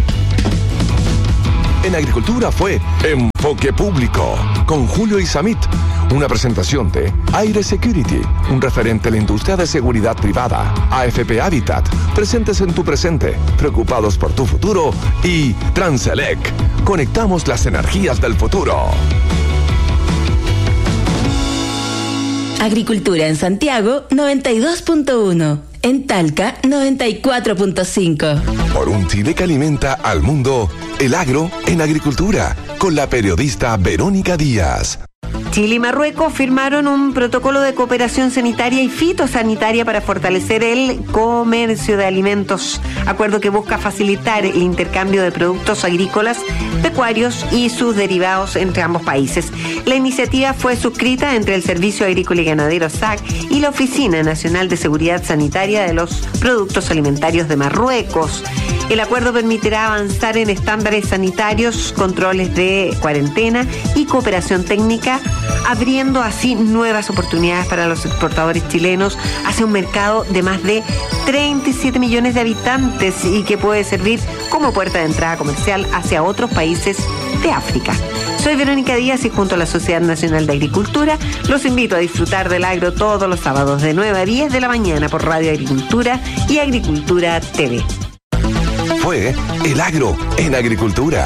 En Agricultura fue Enfoque Público con Julio Isamit, una presentación de Aire Security, un referente en la industria de seguridad privada, A F P Habitat, presentes en tu presente, preocupados por tu futuro, y Transelec, conectamos las energías del futuro. Agricultura en Santiago noventa y dos punto uno, en Talca noventa y cuatro punto cinco. Por un Chile que alimenta al mundo, el agro en agricultura, con la periodista Verónica Díaz. Chile y Marruecos firmaron un protocolo de cooperación sanitaria y fitosanitaria para fortalecer el comercio de alimentos, acuerdo que busca facilitar el intercambio de productos agrícolas, pecuarios y sus derivados entre ambos países. La iniciativa fue suscrita entre el Servicio Agrícola y Ganadero S A C y la Oficina Nacional de Seguridad Sanitaria de los Productos Alimentarios de Marruecos. El acuerdo permitirá avanzar en estándares sanitarios, controles de cuarentena y cooperación técnica, abriendo así nuevas oportunidades para los exportadores chilenos hacia un mercado de más de treinta y siete millones de habitantes y que puede servir como puerta de entrada comercial hacia otros países de África. Soy Verónica Díaz y junto a la Sociedad Nacional de Agricultura los invito a disfrutar del agro todos los sábados de nueve a diez de la mañana por Radio Agricultura y Agricultura T V. Fue el agro en agricultura.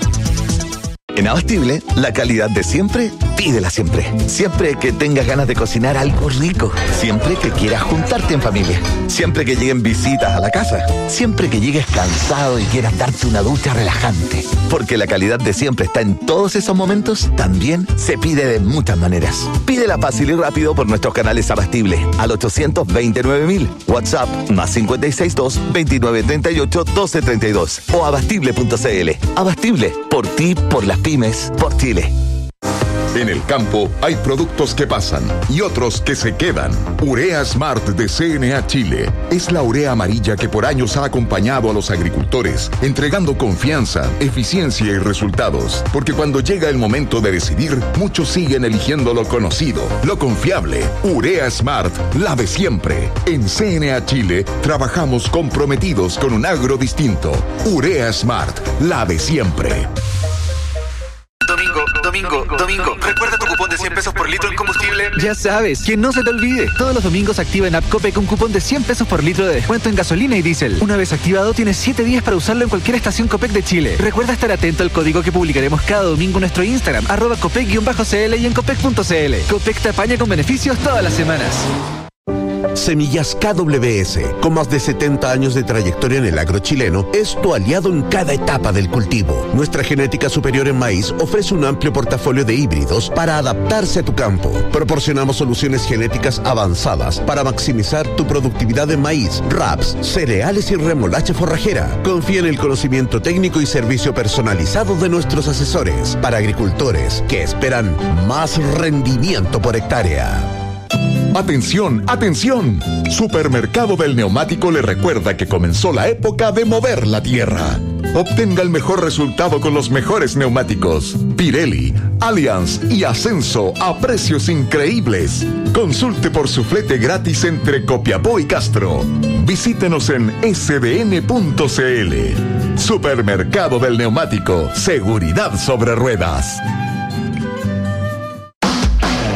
En Abastible, la calidad de siempre, pídela siempre. Siempre que tengas ganas de cocinar algo rico. Siempre que quieras juntarte en familia. Siempre que lleguen visitas a la casa. Siempre que llegues cansado y quieras darte una ducha relajante. Porque la calidad de siempre está en todos esos momentos, también se pide de muchas maneras. Pídela fácil y rápido por nuestros canales Abastible al ochocientos veintinueve mil, WhatsApp más cinco seis dos, veintinueve treinta y ocho, doce treinta y dos o abastible punto c l. Abastible, por ti, por las pymes, por Chile. En el campo hay productos que pasan y otros que se quedan. Urea Smart de C N A Chile es la urea amarilla que por años ha acompañado a los agricultores, entregando confianza, eficiencia y resultados. Porque cuando llega el momento de decidir, muchos siguen eligiendo lo conocido, lo confiable. Urea Smart, la de siempre. En C N A Chile trabajamos comprometidos con un agro distinto. Urea Smart, la de siempre. Domingo, domingo, domingo. ¿Recuerda tu cupón de cien pesos por litro en combustible? Ya sabes, que no se te olvide. Todos los domingos activa en App Copec un cupón de cien pesos por litro de descuento en gasolina y diésel. Una vez activado, tienes siete días para usarlo en cualquier estación Copec de Chile. Recuerda estar atento al código que publicaremos cada domingo en nuestro Instagram, arroba copec-cl y en copec punto c l. Copec te apaña con beneficios todas las semanas. Semillas K W S, con más de setenta años de trayectoria en el agro chileno, es tu aliado en cada etapa del cultivo. Nuestra genética superior en maíz ofrece un amplio portafolio de híbridos para adaptarse a tu campo. Proporcionamos soluciones genéticas avanzadas para maximizar tu productividad en maíz, raps, cereales y remolacha forrajera. Confía en el conocimiento técnico y servicio personalizado de nuestros asesores para agricultores que esperan más rendimiento por hectárea. Atención, atención. Supermercado del Neumático le recuerda que comenzó la época de mover la tierra. Obtenga el mejor resultado con los mejores neumáticos. Pirelli, Allianz y Ascenso a precios increíbles. Consulte por su flete gratis entre Copiapó y Castro. Visítenos en s b n punto c l. Supermercado del Neumático. Seguridad sobre ruedas.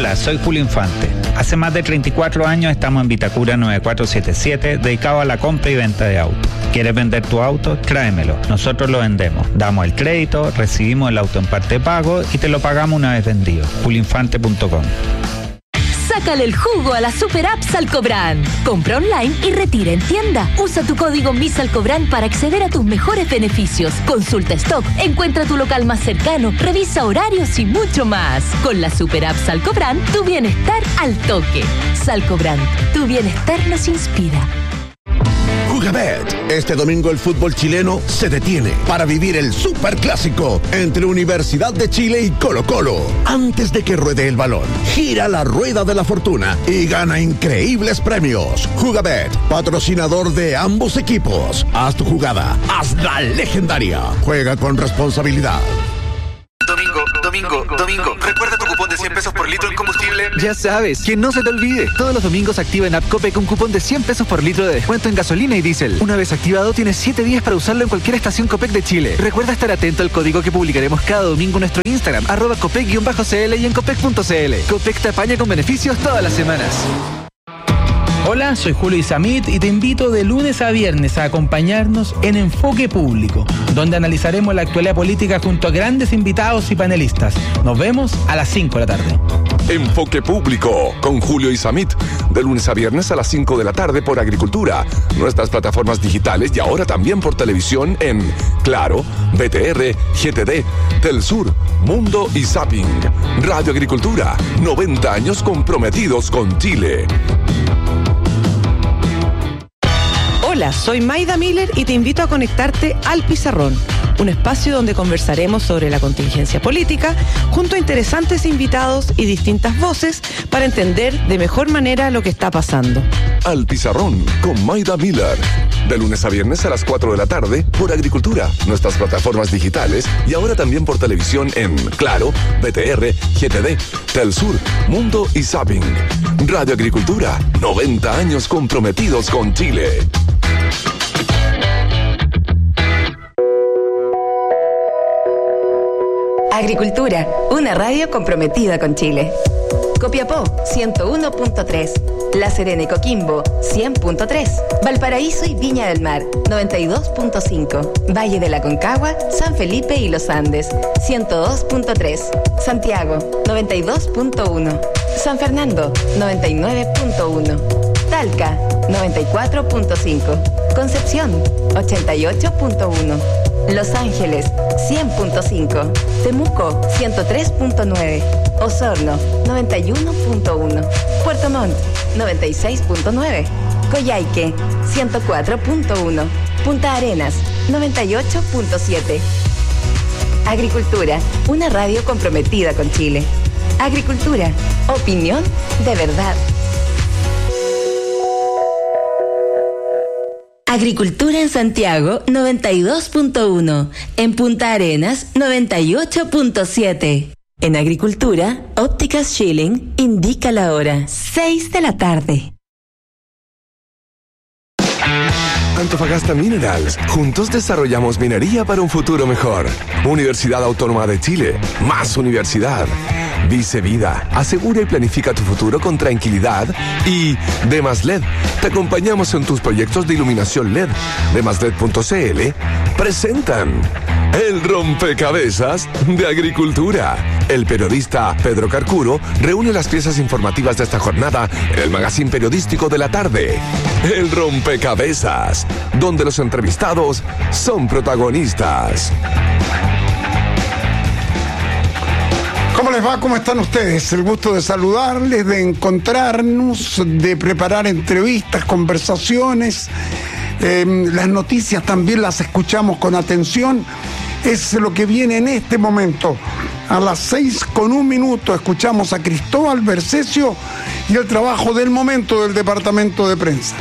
Hola, soy Julio Infante. Hace más de treinta y cuatro años estamos en Vitacura nueve cuatro siete siete, dedicado a la compra y venta de autos. ¿Quieres vender tu auto? Tráemelo. Nosotros lo vendemos. Damos el crédito, recibimos el auto en parte de pago y te lo pagamos una vez vendido. julio infante punto com. Sácale el jugo a la super app Salcobran. Compra online y retira en tienda. Usa tu código MISALCOBRAN para acceder a tus mejores beneficios. Consulta stock, encuentra tu local más cercano, revisa horarios y mucho más. Con la super app Salcobran, tu bienestar al toque. Salcobran, tu bienestar nos inspira. Jugabet. Este domingo el fútbol chileno se detiene para vivir el superclásico entre Universidad de Chile y Colo-Colo. Antes de que ruede el balón, gira la rueda de la fortuna y gana increíbles premios. Jugabet, patrocinador de ambos equipos. Haz tu jugada, hazla legendaria. Juega con responsabilidad. Domingo, domingo, domingo. Recuerda tu cupón de cien pesos por litro en combustible. Ya sabes, que no se te olvide. Todos los domingos activa en App Copec un cupón de cien pesos por litro de descuento en gasolina y diésel. Una vez activado, tienes siete días para usarlo en cualquier estación Copec de Chile. Recuerda estar atento al código que publicaremos cada domingo en nuestro Instagram, arroba copec-cl y en copec punto cl. Copec te apaña con beneficios todas las semanas. Hola, soy Julio Isamit y te invito de lunes a viernes a acompañarnos en Enfoque Público, donde analizaremos la actualidad política junto a grandes invitados y panelistas. Nos vemos a las cinco de la tarde. Enfoque Público con Julio Isamit, de lunes a viernes a las cinco de la tarde por Agricultura, nuestras plataformas digitales y ahora también por televisión en Claro, B T R, G T D, Telsur, Mundo y Zapping. Radio Agricultura, noventa años comprometidos con Chile. Hola, soy Maida Miller y te invito a conectarte al Pizarrón, un espacio donde conversaremos sobre la contingencia política junto a interesantes invitados y distintas voces para entender de mejor manera lo que está pasando. Al Pizarrón con Maida Miller, de lunes a viernes a las cuatro de la tarde por Agricultura, nuestras plataformas digitales y ahora también por televisión en Claro, B T R, G T D, Telsur, Mundo y Zapping. Radio Agricultura, noventa años comprometidos con Chile. Agricultura, una radio comprometida con Chile. Copiapó, ciento uno punto tres. La Serena y Coquimbo, cien punto tres. Valparaíso y Viña del Mar, noventa y dos punto cinco. Valle de la Concagua, San Felipe y Los Andes, ciento dos punto tres. Santiago, noventa y dos punto uno. San Fernando, noventa y nueve punto uno. Talca, noventa y cuatro punto cinco. Concepción, ochenta y ocho punto uno. Los Ángeles, cien punto cinco. Temuco, ciento tres punto nueve. Osorno, noventa y uno punto uno. Puerto Montt, noventa y seis punto nueve. Coyhaique, ciento cuatro punto uno. Punta Arenas, noventa y ocho punto siete. Agricultura, una radio comprometida con Chile. Agricultura, opinión de verdad. Agricultura en Santiago, noventa y dos punto uno. En Punta Arenas, noventa y ocho punto siete. En Agricultura, Ópticas Schilling indica la hora, seis de la tarde. Antofagasta Minerals. Juntos desarrollamos minería para un futuro mejor. Universidad Autónoma de Chile. Más universidad. Vice Vida. Asegura y planifica tu futuro con tranquilidad. Y Demas L E D. Te acompañamos en tus proyectos de iluminación L E D. demas led punto cl presentan El Rompecabezas de Agricultura. El periodista Pedro Carcuro reúne las piezas informativas de esta jornada en el magazine periodístico de la tarde. El Rompecabezas, donde los entrevistados son protagonistas. ¿Cómo les va? ¿Cómo están ustedes? El gusto de saludarles, de encontrarnos, de preparar entrevistas, conversaciones. Eh, las noticias también las escuchamos con atención. Es lo que viene en este momento. A las seis con un minuto escuchamos a Cristóbal Bercesio y el trabajo del momento del Departamento de Prensa.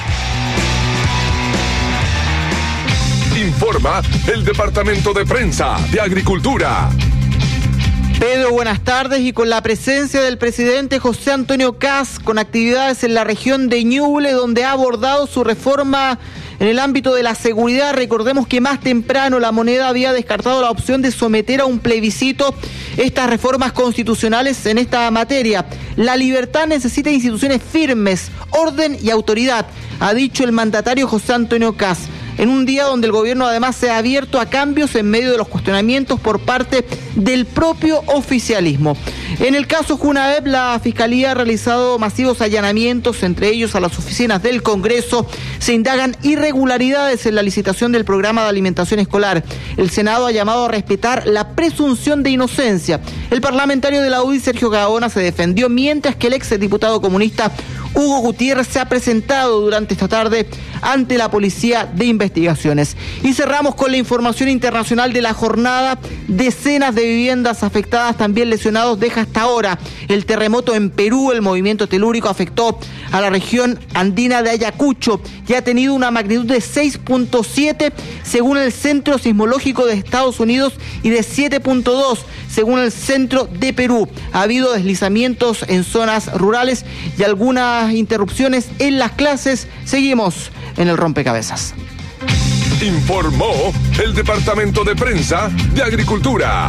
Informa el Departamento de Prensa de Agricultura. Pedro, buenas tardes. Y con la presencia del presidente José Antonio Kast, con actividades en la región de Ñuble, donde ha abordado su reforma en el ámbito de la seguridad. Recordemos que más temprano la moneda había descartado la opción de someter a un plebiscito estas reformas constitucionales en esta materia. La libertad necesita instituciones firmes, orden y autoridad, ha dicho el mandatario José Antonio Kast, en un día donde el gobierno además se ha abierto a cambios en medio de los cuestionamientos por parte del propio oficialismo. En el caso Junaep, la Fiscalía ha realizado masivos allanamientos, entre ellos a las oficinas del Congreso. Se indagan irregularidades en la licitación del programa de alimentación escolar. El Senado ha llamado a respetar la presunción de inocencia. El parlamentario de la U D I, Sergio Gaona, se defendió, mientras que el ex diputado comunista Hugo Gutiérrez se ha presentado durante esta tarde ante la Policía de Investigaciones. Y cerramos con la información internacional de la jornada. Decenas de viviendas afectadas, también lesionados, deja hasta ahora el terremoto en Perú. El movimiento telúrico afectó a la región andina de Ayacucho y ha tenido una magnitud de seis punto siete según el Centro Sismológico de Estados Unidos y de siete punto dos según el Centro de Perú. Ha habido deslizamientos en zonas rurales y algunas interrupciones en las clases. Seguimos en el rompecabezas. Informó el Departamento de Prensa de Agricultura.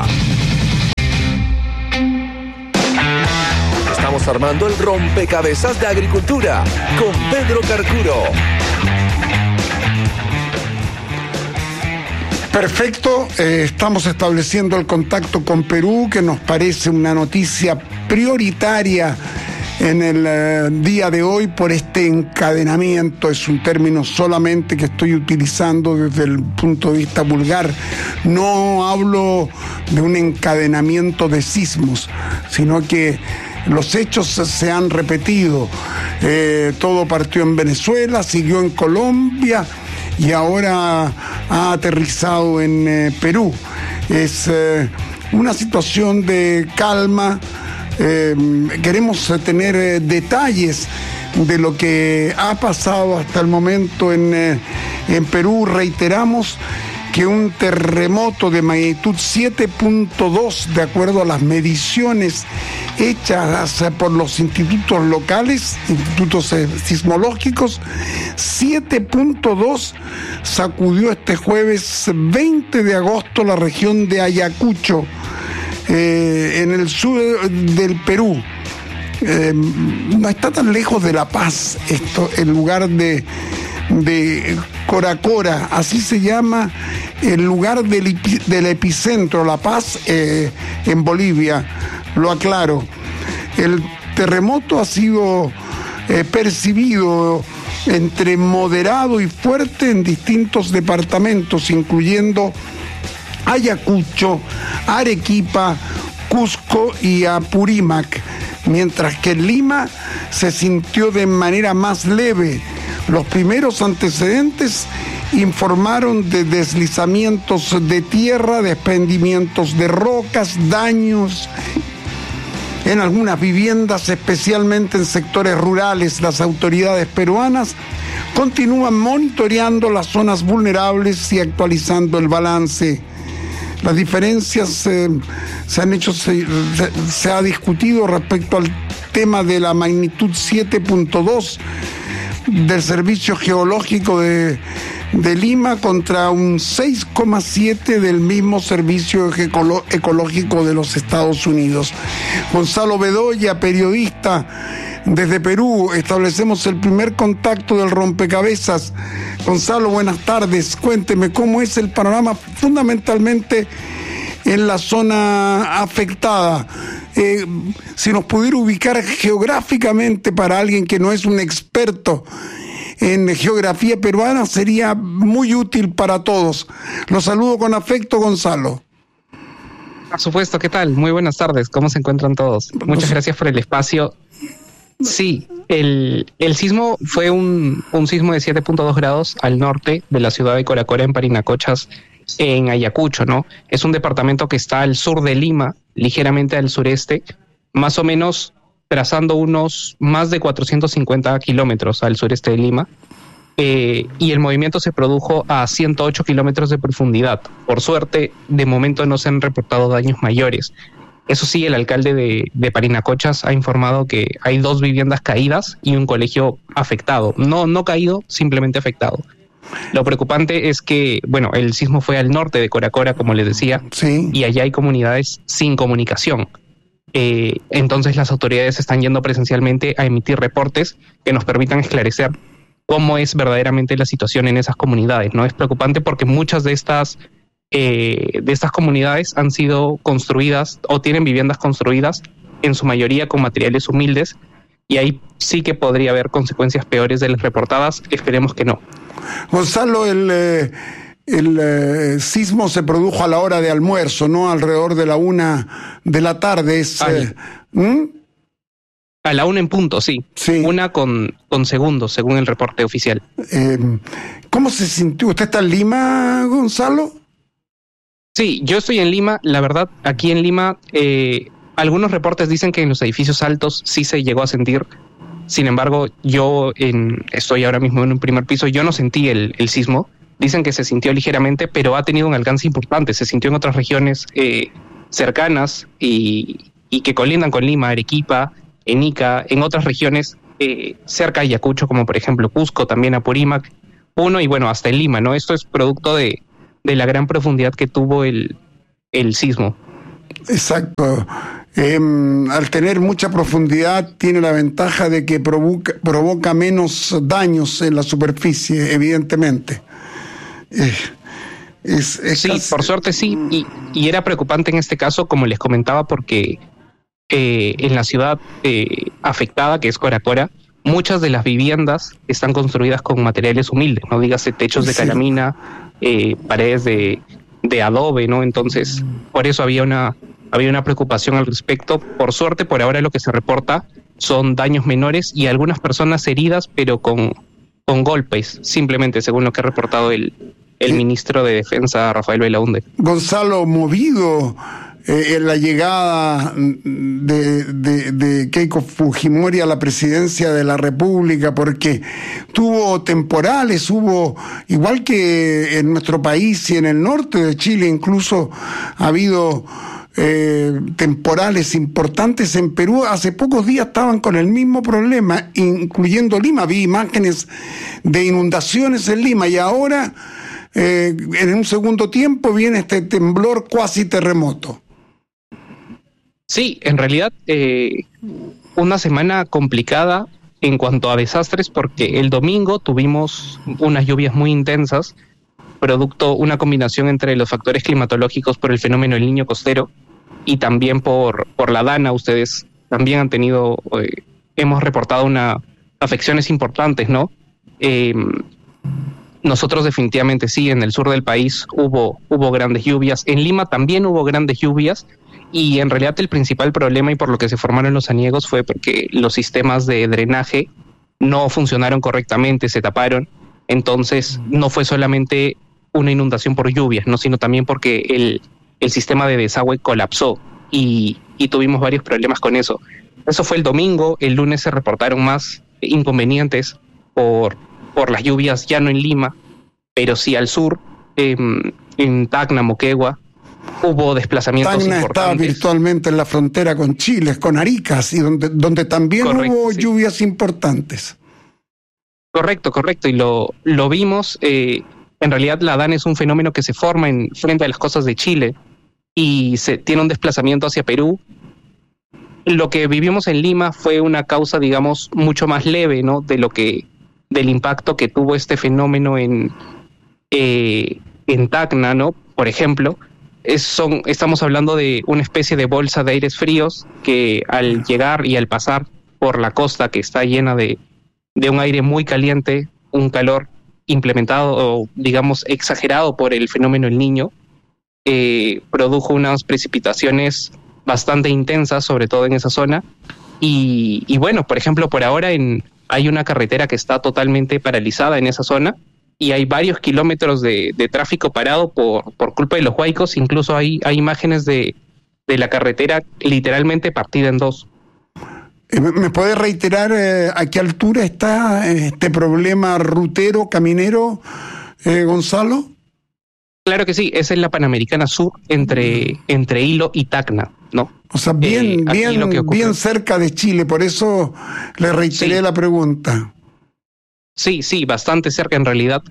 Estamos armando el rompecabezas de Agricultura con Pedro Carcuro. Perfecto, eh, estamos estableciendo el contacto con Perú, que nos parece una noticia prioritaria en el eh, día de hoy por este encadenamiento. Es un término solamente que estoy utilizando desde el punto de vista vulgar. No hablo de un encadenamiento de sismos, sino que los hechos se han repetido. Eh, todo partió en Venezuela, siguió en Colombia y ahora ha aterrizado en eh, Perú. Es eh, una situación de calma. Eh, queremos tener eh, detalles de lo que ha pasado hasta el momento en, eh, en Perú. Reiteramos que un terremoto de magnitud siete punto dos, de acuerdo a las mediciones hechas por los institutos locales, institutos sismológicos, siete punto dos sacudió este jueves veinte de agosto la región de Ayacucho, eh, en el sur del Perú. Eh, no está tan lejos de La Paz, esto, el lugar de, de Coracora, así se llama el lugar del, del epicentro, La Paz, eh, en Bolivia, lo aclaro. El terremoto ha sido eh, percibido entre moderado y fuerte en distintos departamentos, incluyendo Ayacucho, Arequipa, Cusco y Apurímac, mientras que en Lima se sintió de manera más leve. Los primeros antecedentes informaron de deslizamientos de tierra, desprendimientos de rocas, daños en algunas viviendas, especialmente en sectores rurales. Las autoridades peruanas continúan monitoreando las zonas vulnerables y actualizando el balance. Las diferencias eh, se han hecho, se, se ha discutido respecto al tema de la magnitud siete punto dos del Servicio Geológico de, de Lima contra un seis coma siete del mismo Servicio Ecológico de los Estados Unidos. Gonzalo Bedoya, periodista desde Perú, establecemos el primer contacto del rompecabezas. Gonzalo, buenas tardes. Cuénteme cómo es el panorama fundamentalmente en la zona afectada. Eh, si nos pudiera ubicar geográficamente para alguien que no es un experto en geografía peruana, sería muy útil para todos. Los saludo con afecto, Gonzalo. Por supuesto, ¿qué tal? Muy buenas tardes, ¿cómo se encuentran todos? Muchas gracias por el espacio. Sí, el, el sismo fue un, un sismo de siete punto dos grados al norte de la ciudad de Coracora, en Parinacochas, en Ayacucho, ¿no? Es un departamento que está al sur de Lima, ligeramente al sureste, más o menos trazando unos más de cuatrocientos cincuenta kilómetros al sureste de Lima, eh, y el movimiento se produjo a ciento ocho kilómetros de profundidad. Por suerte, de momento no se han reportado daños mayores. Eso sí, el alcalde de, de Parinacochas ha informado que hay dos viviendas caídas y un colegio afectado. No, no caído, simplemente afectado. Lo preocupante es que, bueno, el sismo fue al norte de Coracora, como les decía, sí. y allá hay comunidades sin comunicación. Eh, entonces las autoridades están yendo presencialmente a emitir reportes que nos permitan esclarecer cómo es verdaderamente la situación en esas comunidades, ¿no? Es preocupante porque muchas de estas, eh, de estas comunidades han sido construidas o tienen viviendas construidas en su mayoría con materiales humildes, y ahí sí que podría haber consecuencias peores de las reportadas. Esperemos que no. Gonzalo, el, eh, el eh, sismo se produjo a la hora de almuerzo, ¿no? Alrededor de la una de la tarde. Es, eh, ¿Mm? A la una en punto, sí. sí. Una con, con segundos, según el reporte oficial. Eh, ¿Cómo se sintió? ¿Usted está en Lima, Gonzalo? Sí, yo estoy en Lima. La verdad, aquí en Lima, eh, algunos reportes dicen que en los edificios altos sí se llegó a sentir. Sin embargo, yo en, estoy ahora mismo en un primer piso. Yo no sentí el, el sismo. Dicen que se sintió ligeramente, pero ha tenido un alcance importante. Se sintió en otras regiones eh, cercanas y, y que colindan con Lima, Arequipa, en Ica, en otras regiones eh, cerca de Ayacucho, como por ejemplo Cusco, también Apurímac, Puno y bueno, hasta en Lima, ¿no? Esto es producto de, de la gran profundidad que tuvo el, el sismo. Exacto. Eh, al tener mucha profundidad tiene la ventaja de que provoca, provoca menos daños en la superficie, evidentemente. Eh, es, es sí, casi... por suerte sí, y, y era preocupante en este caso, como les comentaba, porque eh, en la ciudad eh, afectada, que es Coracora, muchas de las viviendas están construidas con materiales humildes, no dígase techos de sí. calamina, eh, paredes de, de adobe, ¿no? Entonces, por eso había una había una preocupación al respecto. Por suerte, por ahora lo que se reporta son daños menores y algunas personas heridas, pero con, con golpes, simplemente, según lo que ha reportado el, el ministro de Defensa, Rafael Belaunde. Gonzalo, movido eh, en la llegada de, de, de Keiko Fujimori a la presidencia de la República, porque tuvo temporales, hubo, igual que en nuestro país y en el norte de Chile, incluso ha habido Eh, temporales importantes en Perú. Hace pocos días estaban con el mismo problema, incluyendo Lima. Vi imágenes de inundaciones en Lima y ahora eh, en un segundo tiempo viene este temblor cuasi terremoto. Sí, en realidad eh, una semana complicada en cuanto a desastres, porque el domingo tuvimos unas lluvias muy intensas, producto una combinación entre los factores climatológicos por el fenómeno del Niño costero y también por, por la Dana. Ustedes también han tenido, eh, hemos reportado una afecciones importantes, ¿no? Eh, nosotros definitivamente sí, en el sur del país hubo, hubo grandes lluvias, en Lima también hubo grandes lluvias, y en realidad el principal problema y por lo que se formaron los aniegos fue porque los sistemas de drenaje no funcionaron correctamente, se taparon. Entonces no fue solamente una inundación por lluvias, no, sino también porque el, el sistema de desagüe colapsó y, y tuvimos varios problemas con eso. Eso fue el domingo. El lunes se reportaron más inconvenientes por, por las lluvias, ya no en Lima, pero sí al sur, eh, en Tacna, Moquegua, hubo desplazamientos Tacna importantes. estaba virtualmente en la frontera con Chile, con Arica, y donde, donde también Correcto, hubo sí. lluvias importantes. Correcto, correcto, y lo, lo vimos. Eh, en realidad la Dana es un fenómeno que se forma en frente a las costas de Chile y se tiene un desplazamiento hacia Perú. Lo que vivimos en Lima fue una causa, digamos, mucho más leve, ¿no? De lo que, del impacto que tuvo este fenómeno en, eh, en Tacna, ¿no? Por ejemplo, es, son, estamos hablando de una especie de bolsa de aires fríos que al llegar y al pasar por la costa, que está llena de de un aire muy caliente, un calor implementado o digamos exagerado por el fenómeno El Niño, eh, produjo unas precipitaciones bastante intensas, sobre todo en esa zona. Y, y bueno, por ejemplo, por ahora en, hay una carretera que está totalmente paralizada en esa zona y hay varios kilómetros de, de tráfico parado por, por culpa de los huaicos. Incluso hay, hay imágenes de, de la carretera literalmente partida en dos. ¿Me puede reiterar eh, a qué altura está este problema rutero, caminero, eh, Gonzalo? Claro que sí, es en la Panamericana Sur, entre, entre Hilo y Tacna, ¿no? O sea, bien, eh, bien, bien cerca de Chile, por eso le reiteré sí. la pregunta. Sí, sí, bastante cerca en realidad.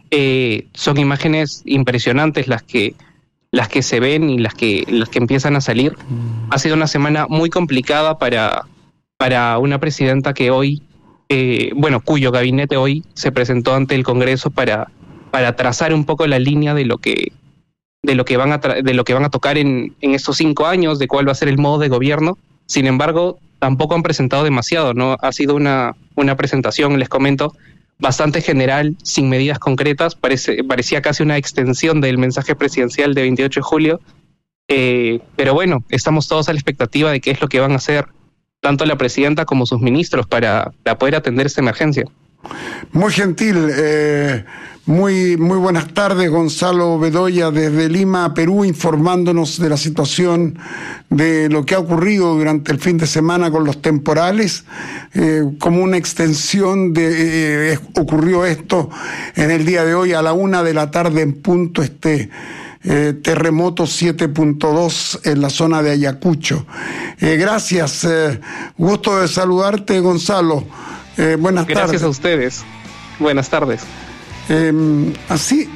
eh, son imágenes impresionantes las que las que se ven y las que las que empiezan a salir. Ha sido una semana muy complicada para, para una presidenta que hoy, eh, bueno, cuyo gabinete hoy se presentó ante el Congreso para, para trazar un poco la línea de lo que de lo que van a tra- de lo que van a tocar en, en estos cinco años, de cuál va a ser el modo de gobierno. Sin embargo, tampoco han presentado demasiado, ¿no? Ha sido una, una presentación, les comento, bastante general, sin medidas concretas. Parece, parecía casi una extensión del mensaje presidencial de veintiocho de julio. Eh, pero bueno, estamos todos a la expectativa de qué es lo que van a hacer tanto la presidenta como sus ministros para, para poder atender esta emergencia. Muy gentil, eh, muy, muy buenas tardes, Gonzalo Bedoya desde Lima, Perú, informándonos de la situación de lo que ha ocurrido durante el fin de semana con los temporales. Eh, como una extensión de eh, ocurrió esto en el día de hoy a la una de la tarde en punto, este eh, terremoto siete punto dos en la zona de Ayacucho. Eh, gracias, eh, gusto de saludarte, Gonzalo. Eh, buenas Gracias tardes. Gracias a ustedes. Buenas tardes. Eh, así,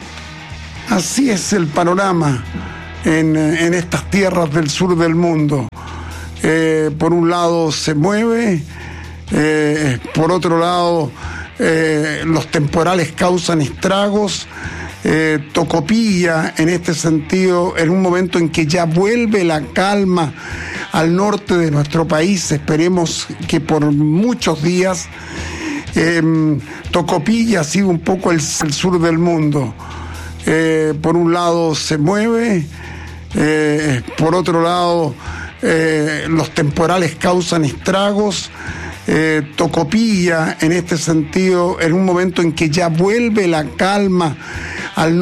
así es el panorama en, en estas tierras del sur del mundo. Eh, por un lado se mueve, eh, por otro lado eh, los temporales causan estragos. Eh, Tocopilla, en este sentido, en un momento en que ya vuelve la calma al norte de nuestro país, esperemos que por muchos días. Eh, Tocopilla ha sido un poco el, el sur del mundo. Eh, por un lado se mueve, eh, por otro lado eh, los temporales causan estragos. Eh, Tocopilla, en este sentido, en un momento en que ya vuelve la calma al norte